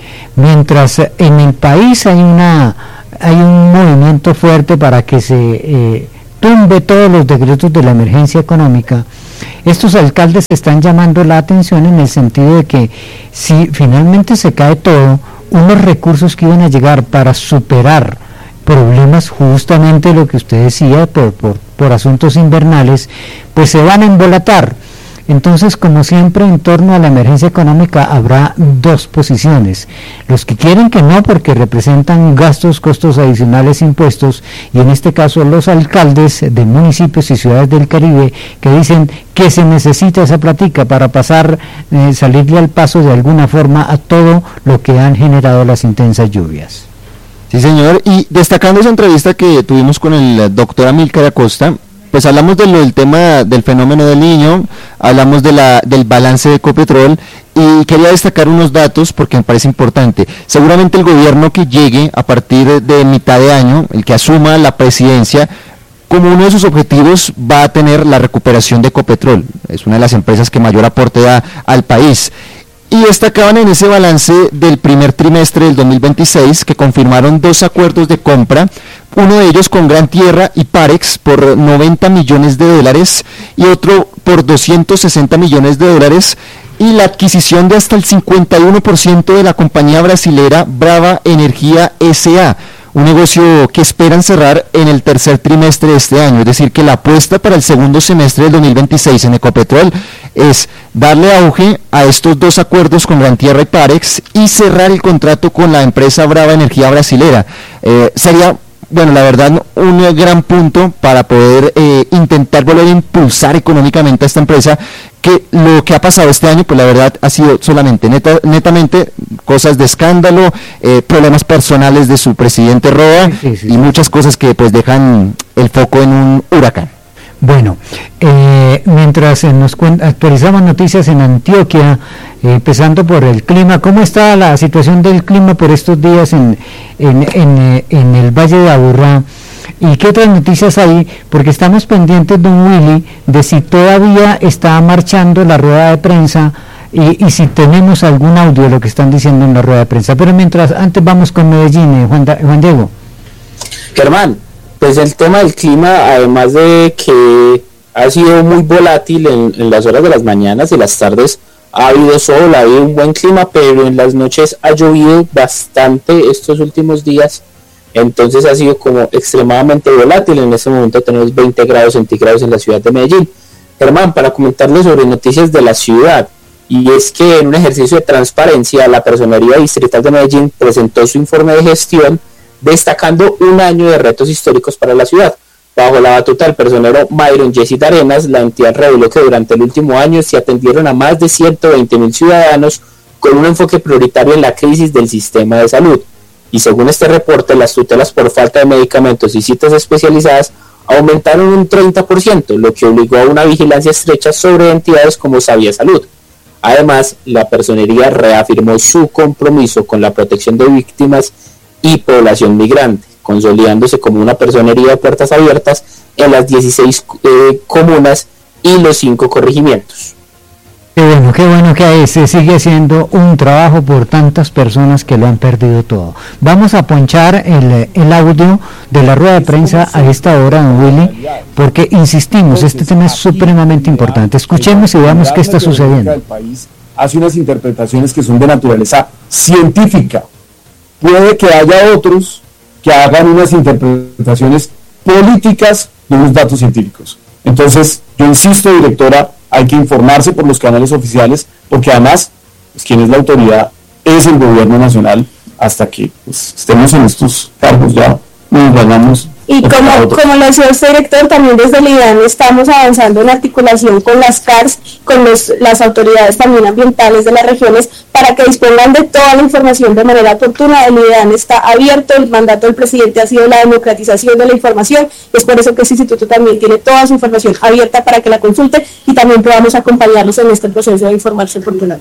Mientras en el país hay una hay un movimiento fuerte para que se eh, tumbe todos los decretos de la emergencia económica, estos alcaldes están llamando la atención en el sentido de que si finalmente se cae todo, unos recursos que iban a llegar para superar problemas, justamente lo que usted decía, por, por, por asuntos invernales, pues se van a embolatar. Entonces, como siempre, en torno a la emergencia económica habrá dos posiciones. Los que quieren que no, porque representan gastos, costos adicionales, impuestos, y en este caso los alcaldes de municipios y ciudades del Caribe, que dicen que se necesita esa plática para pasar, eh, salirle al paso de alguna forma a todo lo que han generado las intensas lluvias. Sí, señor, y destacando esa entrevista que tuvimos con el doctor Amílcar Acosta, pues hablamos de lo, del tema del fenómeno del Niño, hablamos de la, del balance de Ecopetrol, y quería destacar unos datos porque me parece importante. Seguramente el gobierno que llegue a partir de mitad de año, el que asuma la presidencia, como uno de sus objetivos va a tener la recuperación de Ecopetrol. Es una de las empresas que mayor aporte da al país. Y destacaban en ese balance del primer trimestre del dos mil veintiséis que confirmaron dos acuerdos de compra, uno de ellos con Gran Tierra y Parex por noventa millones de dólares y otro por doscientos sesenta millones de dólares, y la adquisición de hasta el cincuenta y uno por ciento de la compañía brasilera Brava Energía S A, un negocio que esperan cerrar en el tercer trimestre de este año. Es decir, que la apuesta para el segundo semestre del dos mil veintiséis en Ecopetrol es darle auge a estos dos acuerdos con Gran Tierra y Parex y cerrar el contrato con la empresa Brava Energía Brasilera. Eh, sería, bueno, la verdad, un gran punto para poder eh, intentar volver a impulsar económicamente a esta empresa, que lo que ha pasado este año, pues la verdad ha sido solamente neta, netamente cosas de escándalo, eh, problemas personales de su presidente Roa, sí, sí, y muchas cosas que pues dejan el foco en un huracán. Bueno, eh, mientras eh, nos actualizamos noticias en Antioquia, eh, empezando por el clima, ¿cómo está la situación del clima por estos días en, en, en, eh, en el Valle de Aburrá? ¿Y qué otras noticias hay? Porque estamos pendientes, don Willy, de si todavía está marchando la rueda de prensa y, y si tenemos algún audio de lo que están diciendo en la rueda de prensa. Pero mientras, antes vamos con Medellín, eh, Juan, da, Juan Diego. Germán, pues el tema del clima, además de que ha sido muy volátil en, en las horas de las mañanas y las tardes, ha habido sol, ha habido un buen clima, pero en las noches ha llovido bastante estos últimos días. Entonces ha sido como extremadamente volátil. En este momento tenemos veinte grados centígrados en la ciudad de Medellín. Germán, para comentarles sobre noticias de la ciudad, y es que en un ejercicio de transparencia, la Personería Distrital de Medellín presentó su informe de gestión destacando un año de retos históricos para la ciudad. Bajo la batuta del personero Myron Jessit Arenas, la entidad reveló que durante el último año se atendieron a más de ciento veinte mil ciudadanos con un enfoque prioritario en la crisis del sistema de salud. Y según este reporte, las tutelas por falta de medicamentos y citas especializadas aumentaron un treinta por ciento, lo que obligó a una vigilancia estrecha sobre entidades como Sabia Salud. Además, la personería reafirmó su compromiso con la protección de víctimas y población migrante, consolidándose como una personería de puertas abiertas en las dieciséis eh, comunas y los cinco corregimientos. Qué bueno, qué bueno que se sigue haciendo un trabajo por tantas personas que lo han perdido todo. Vamos a ponchar el, el audio de la rueda de prensa a esta hora, don Willy, porque insistimos, este tema es supremamente importante. Escuchemos y veamos qué está sucediendo. El país hace unas interpretaciones que son de naturaleza científica. Puede que haya otros que hagan unas interpretaciones políticas de unos datos científicos. Entonces, yo insisto, directora, hay que informarse por los canales oficiales, porque además, pues, quien es la autoridad es el gobierno nacional, hasta que pues, estemos en estos cargos ya nos vayamos. Y como, como lo decía usted, director, también desde el I D A N estamos avanzando en articulación con las C A R S, con los, las autoridades también ambientales de las regiones, para que dispongan de toda la información de manera oportuna. El I D A N está abierto, el mandato del presidente ha sido la democratización de la información, es por eso que este instituto también tiene toda su información abierta para que la consulte y también podamos acompañarlos en este proceso de informarse oportunamente.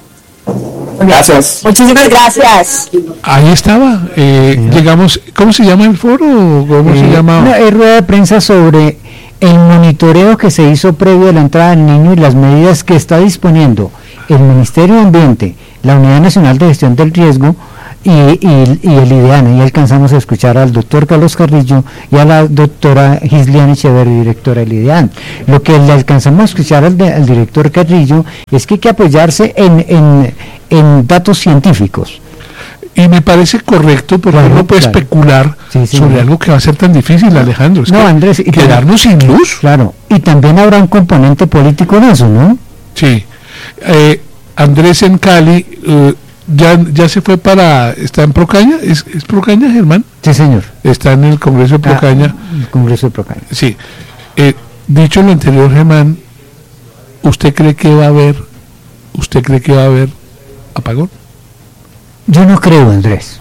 Gracias. Muchísimas gracias. Ahí estaba. Eh, llegamos. ¿Cómo se llama el foro? ¿Cómo eh, se llama? Una rueda de prensa sobre el monitoreo que se hizo previo a la entrada del niño y las medidas que está disponiendo el Ministerio de Ambiente, la Unidad Nacional de Gestión del Riesgo y, y, y el IDEAN. Y alcanzamos a escuchar al doctor Carlos Carrillo y a la doctora Gisliana Echeverri, directora del IDEAN. Lo que le alcanzamos a escuchar al, de, al director Carrillo es que hay que apoyarse en, en, en datos científicos. Y me parece correcto, porque claro, uno puede claro. especular sí, sí, sobre sí. algo que va a ser tan difícil, Alejandro. Es no, que Andrés, y quedarnos también, sin luz. Claro, y también habrá un componente político en eso, ¿no? Sí. Eh, Andrés en Cali, eh, ya, ya se fue para, está en Procaña, ¿es, es Procaña, Germán? Sí, señor. Está en el Congreso de Procaña. Ah, el Congreso de Procaña. Sí. Eh, dicho lo anterior, Germán, ¿usted cree que va a haber, usted cree que va a haber apagón? Yo no creo, Andrés.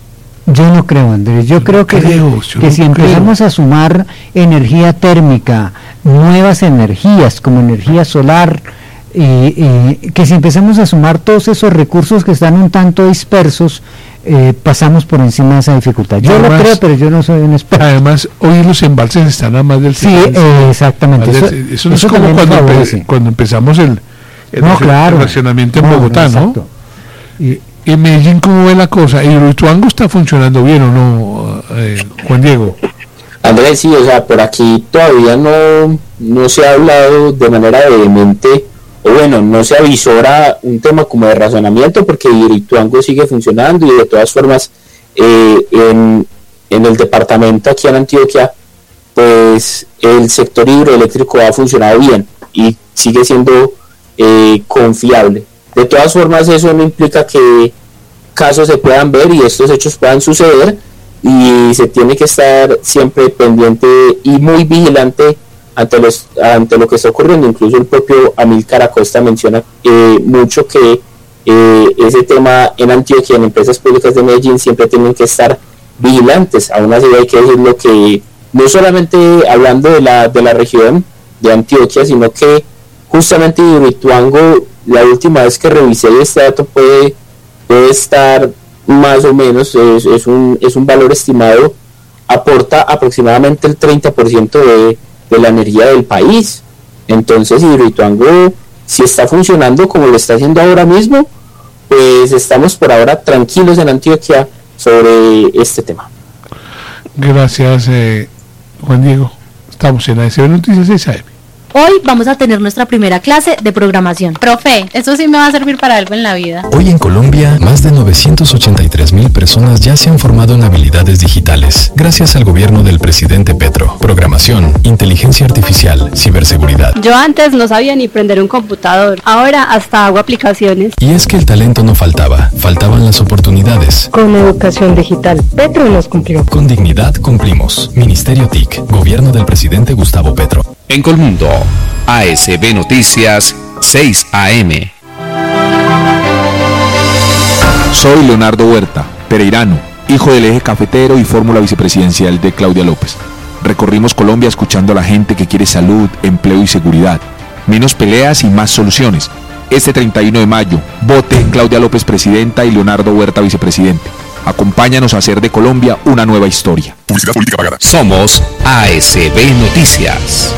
Yo no creo, Andrés. Yo, yo creo que, creo, si, que no si empezamos creo. a sumar energía térmica, nuevas energías como energía solar, y, y que si empezamos a sumar todos esos recursos que están un tanto dispersos, eh, pasamos por encima de esa dificultad. Yo además, lo creo, pero yo no soy un experto. Además, hoy los embalses están a más del sí, eh, exactamente. Eso, del, eso no eso es como cuando, empe cuando empezamos el, el, no, claro. el racionamiento en no, Bogotá, ¿no? Exacto. Y, en Medellín, ¿cómo ve la cosa? ¿Y Hidroituango está funcionando bien o no, eh, Juan Diego? Andrés, sí, o sea, por aquí todavía no, no se ha hablado de manera vehemente, o bueno, no se avisora un tema como de razonamiento, porque Hidroituango sigue funcionando y de todas formas eh, en, en el departamento aquí en Antioquia, pues el sector hidroeléctrico ha funcionado bien y sigue siendo eh, confiable. De todas formas, eso no implica que casos se puedan ver y estos hechos puedan suceder, y se tiene que estar siempre pendiente y muy vigilante ante los ante lo que está ocurriendo. Incluso el propio Amílcar Acosta menciona eh, mucho que eh, ese tema en Antioquia, en empresas públicas de Medellín, siempre tienen que estar vigilantes. Aún así hay que decirlo, que no solamente hablando de la, de la región de Antioquia, sino que justamente Hidroituango, la última vez que revisé este dato, puede, puede estar más o menos, es, es, un, es un valor estimado, aporta aproximadamente el treinta por ciento de, de la energía del país. Entonces Hidroituango, si está funcionando como lo está haciendo ahora mismo, pues estamos por ahora tranquilos en Antioquia sobre este tema. Gracias, eh, Juan Diego. Estamos en A S B Noticias seis A M. Hoy vamos a tener nuestra primera clase de programación. Profe, eso sí me va a servir para algo en la vida. Hoy en Colombia, más de novecientos ochenta y tres mil personas ya se han formado en habilidades digitales, gracias al gobierno del presidente Petro. Programación, inteligencia artificial, ciberseguridad. Yo antes no sabía ni prender un computador, ahora hasta hago aplicaciones. Y es que el talento no faltaba, faltaban las oportunidades. Con educación digital, Petro nos cumplió. Con dignidad cumplimos. Ministerio T I C, gobierno del presidente Gustavo Petro. En Colmundo, A S B Noticias seis A M. Soy Leonardo Huerta, pereirano, hijo del eje cafetero y fórmula vicepresidencial de Claudia López. Recorrimos Colombia escuchando a la gente que quiere salud, empleo y seguridad. Menos peleas y más soluciones. Este treinta y uno de mayo, vote Claudia López presidenta y Leonardo Huerta vicepresidente. Acompáñanos a hacer de Colombia una nueva historia. Publicidad política pagada. Somos A S B Noticias.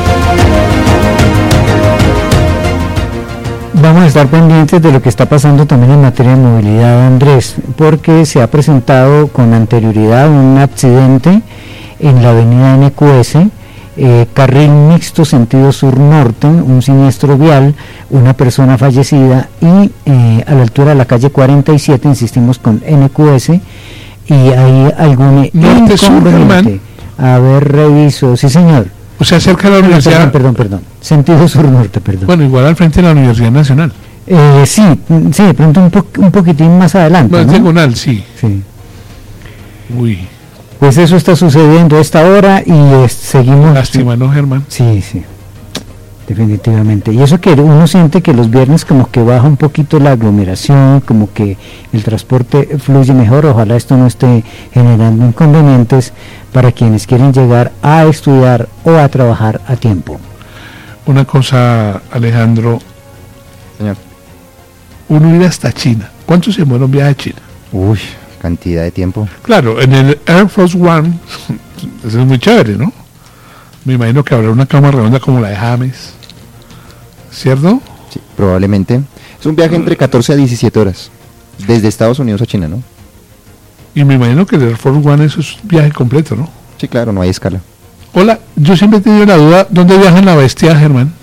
Vamos a estar pendientes de lo que está pasando también en materia de movilidad, Andrés, porque se ha presentado con anterioridad un accidente en la avenida N Q S, eh, carril mixto sentido sur-norte, un siniestro vial, una persona fallecida, y eh, a la altura de la calle cuarenta y siete, insistimos con N Q S, y hay algún inconveniente. A ver, reviso, sí señor. O sea, cerca de la universidad. Perdón, perdón, perdón. Sentido sur-norte, perdón. Bueno, igual al frente de la Universidad Nacional. Eh, sí, sí, de pronto un, po un poquitín más adelante. Más ¿no? diagonal, sí. Sí. Uy. Pues eso está sucediendo a esta hora y eh, seguimos. Lástima, ¿no, Germán? Sí, sí. Definitivamente. Y eso que uno siente que los viernes como que baja un poquito la aglomeración, como que el transporte fluye mejor. Ojalá esto no esté generando inconvenientes para quienes quieren llegar a estudiar o a trabajar a tiempo. Una cosa, Alejandro. Señor. Uno ir hasta China. ¿Cuánto se demora un viaje a China? Uy, cantidad de tiempo. Claro, en el Air Force One, eso es muy chévere, ¿no? Me imagino que habrá una cama redonda como la de James, ¿cierto? Sí, probablemente. Es un viaje entre catorce a diecisiete horas, desde Estados Unidos a China, ¿no? Y me imagino que el Air Force One eso es viaje completo, ¿no? Sí, claro, no hay escala. Hola, yo siempre he tenido la duda, ¿dónde viaja en la bestia, Germán?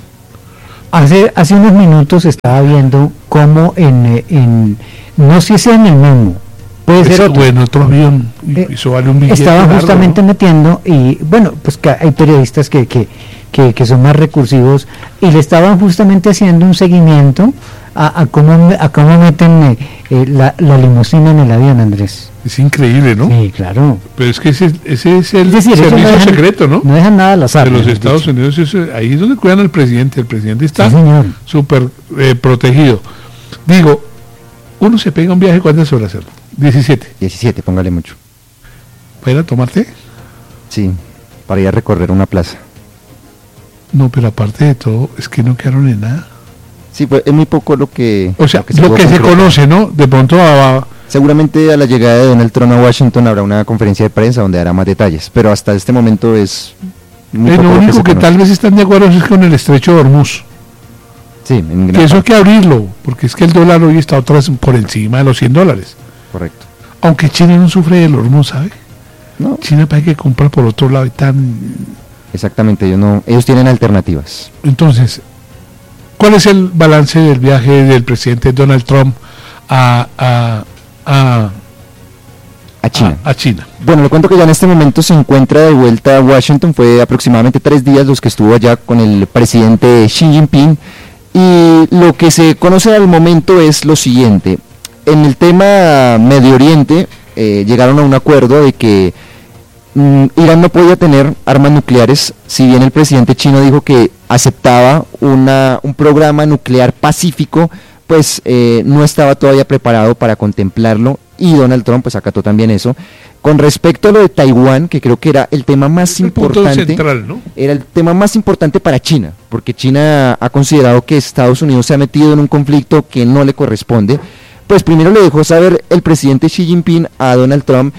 Hace, hace unos minutos estaba viendo cómo en, en no sé si en el mismo, puede ser otro. Bueno, otro avión, Eh, eso vale un billete. Estaban largo, justamente ¿no? metiendo, y bueno, pues que hay periodistas que, que, que, que son más recursivos, y le estaban justamente haciendo un seguimiento a, a cómo a cómo meten eh, eh, la, la limusina en el avión, Andrés. Es increíble, ¿no? Sí, claro. Pero es que ese, ese es el Es decir, ellos servicio no dejan- secreto, ¿no? No dejan nada al azar. De los mejor Estados dicho. Unidos, eso- ahí es donde cuidan al presidente. El presidente está Sí, señor. súper eh, protegido. Digo, uno se pega un viaje, ¿cuántas horas? diecisiete. diecisiete, póngale mucho. ¿Para ir a tomarte? Sí, para ir a recorrer una plaza. No, pero aparte de todo, es que no quedaron en nada. Sí, pues es muy poco lo que... O sea, se lo pudo que se concretar. conoce, ¿no? De pronto a, a- Seguramente a la llegada de Donald Trump a Washington habrá una conferencia de prensa donde dará más detalles, pero hasta este momento es muy eh, poco lo lo único se que, conoce. tal vez están de acuerdo es con el estrecho de Hormuz. Sí, en gran Que eso hay parte. que abrirlo, porque es que el dólar hoy está otra vez por encima de los cien dólares. Correcto. Aunque China no sufre del Hormuz, ¿sabe? No. China parece que compra por otro lado y tan... Exactamente, ellos no, ellos tienen alternativas. Entonces, ¿cuál es el balance del viaje del presidente Donald Trump a, a, a, A China. a China? Bueno, le cuento que ya en este momento se encuentra de vuelta a Washington, fue aproximadamente tres días los que estuvo allá con el presidente Xi Jinping, y lo que se conoce al momento es lo siguiente: en el tema Medio Oriente eh, llegaron a un acuerdo de que mm, Irán no podía tener armas nucleares, si bien el presidente chino dijo que aceptaba una, un programa nuclear pacífico, pues eh, no estaba todavía preparado para contemplarlo, y Donald Trump pues acató también eso. Con respecto a lo de Taiwán, que creo que era el tema más El punto importante, central, ¿no? era el tema más importante para China, porque China ha considerado que Estados Unidos se ha metido en un conflicto que no le corresponde. Pues primero le dejó saber el presidente Xi Jinping a Donald Trump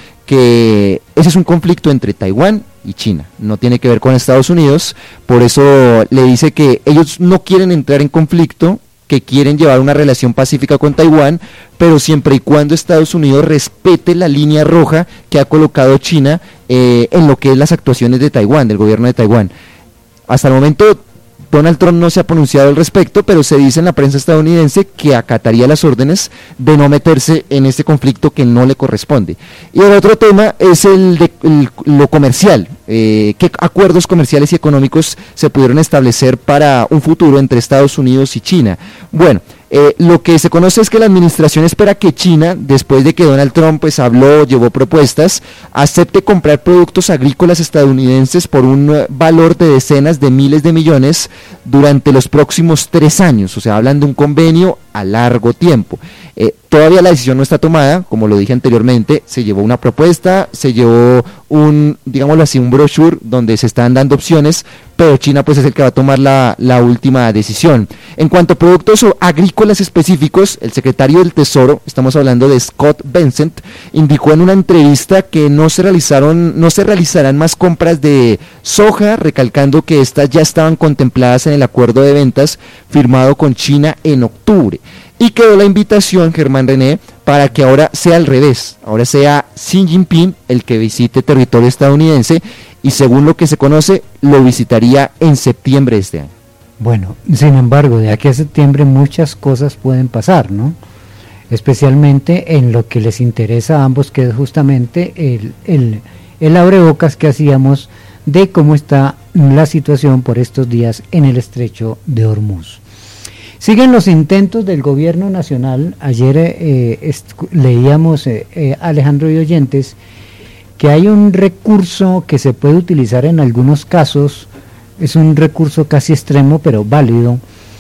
que ese es un conflicto entre Taiwán y China, no tiene que ver con Estados Unidos, por eso le dice que ellos no quieren entrar en conflicto, que quieren llevar una relación pacífica con Taiwán, pero siempre y cuando Estados Unidos respete la línea roja que ha colocado China eh, en lo que es las actuaciones de Taiwán, del gobierno de Taiwán. Hasta el momento Donald Trump no se ha pronunciado al respecto, pero se dice en la prensa estadounidense que acataría las órdenes de no meterse en este conflicto que no le corresponde. Y el otro tema es el de el- lo comercial. Eh, ¿Qué acuerdos comerciales y económicos se pudieron establecer para un futuro entre Estados Unidos y China? Bueno, eh, lo que se conoce es que la administración espera que China, después de que Donald Trump pues habló, llevó propuestas, acepte comprar productos agrícolas estadounidenses por un eh, valor de decenas de miles de millones durante los próximos tres años. O sea, hablan de un convenio a largo tiempo. Eh, todavía la decisión no está tomada, como lo dije anteriormente, se llevó una propuesta, se llevó un, digámoslo así, un brochure donde se están dando opciones, pero China pues es el que va a tomar la, la última decisión. En cuanto a productos o agrícolas específicos, el secretario del Tesoro, estamos hablando de Scott Bessent, indicó en una entrevista que no se realizaron, no se realizarán más compras de soja, recalcando que estas ya estaban contempladas en el acuerdo de ventas firmado con China en octubre. Y quedó la invitación, Germán René, para que ahora sea al revés, ahora sea Xi Jinping el que visite territorio estadounidense, y según lo que se conoce, lo visitaría en septiembre de este año. Bueno, sin embargo, de aquí a septiembre muchas cosas pueden pasar, ¿no? Especialmente en lo que les interesa a ambos, que es justamente el, el, el abrebocas que hacíamos de cómo está la situación por estos días en el estrecho de Hormuz. Siguen los intentos del gobierno nacional. Ayer eh, est- leíamos, eh, eh, Alejandro y oyentes, que hay un recurso que se puede utilizar en algunos casos, es un recurso casi extremo pero válido,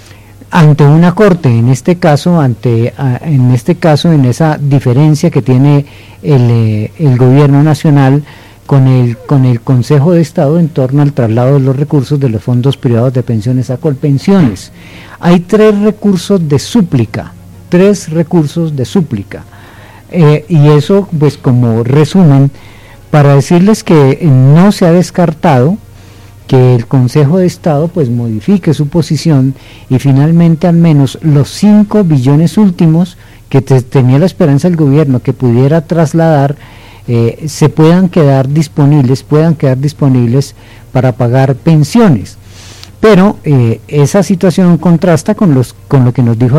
ante una corte, en este caso, ante, a, en este caso, en esa diferencia que tiene el, eh, el gobierno nacional con el, con el Consejo de Estado en torno al traslado de los recursos de los fondos privados de pensiones a Colpensiones. Hay tres recursos de súplica, tres recursos de súplica, eh, y eso pues como resumen, para decirles que no se ha descartado que el Consejo de Estado pues modifique su posición y finalmente al menos los cinco billones últimos que te, tenía la esperanza el gobierno que pudiera trasladar eh, se puedan quedar disponibles, puedan quedar disponibles para pagar pensiones. Pero eh, esa situación contrasta con los con lo que nos dijo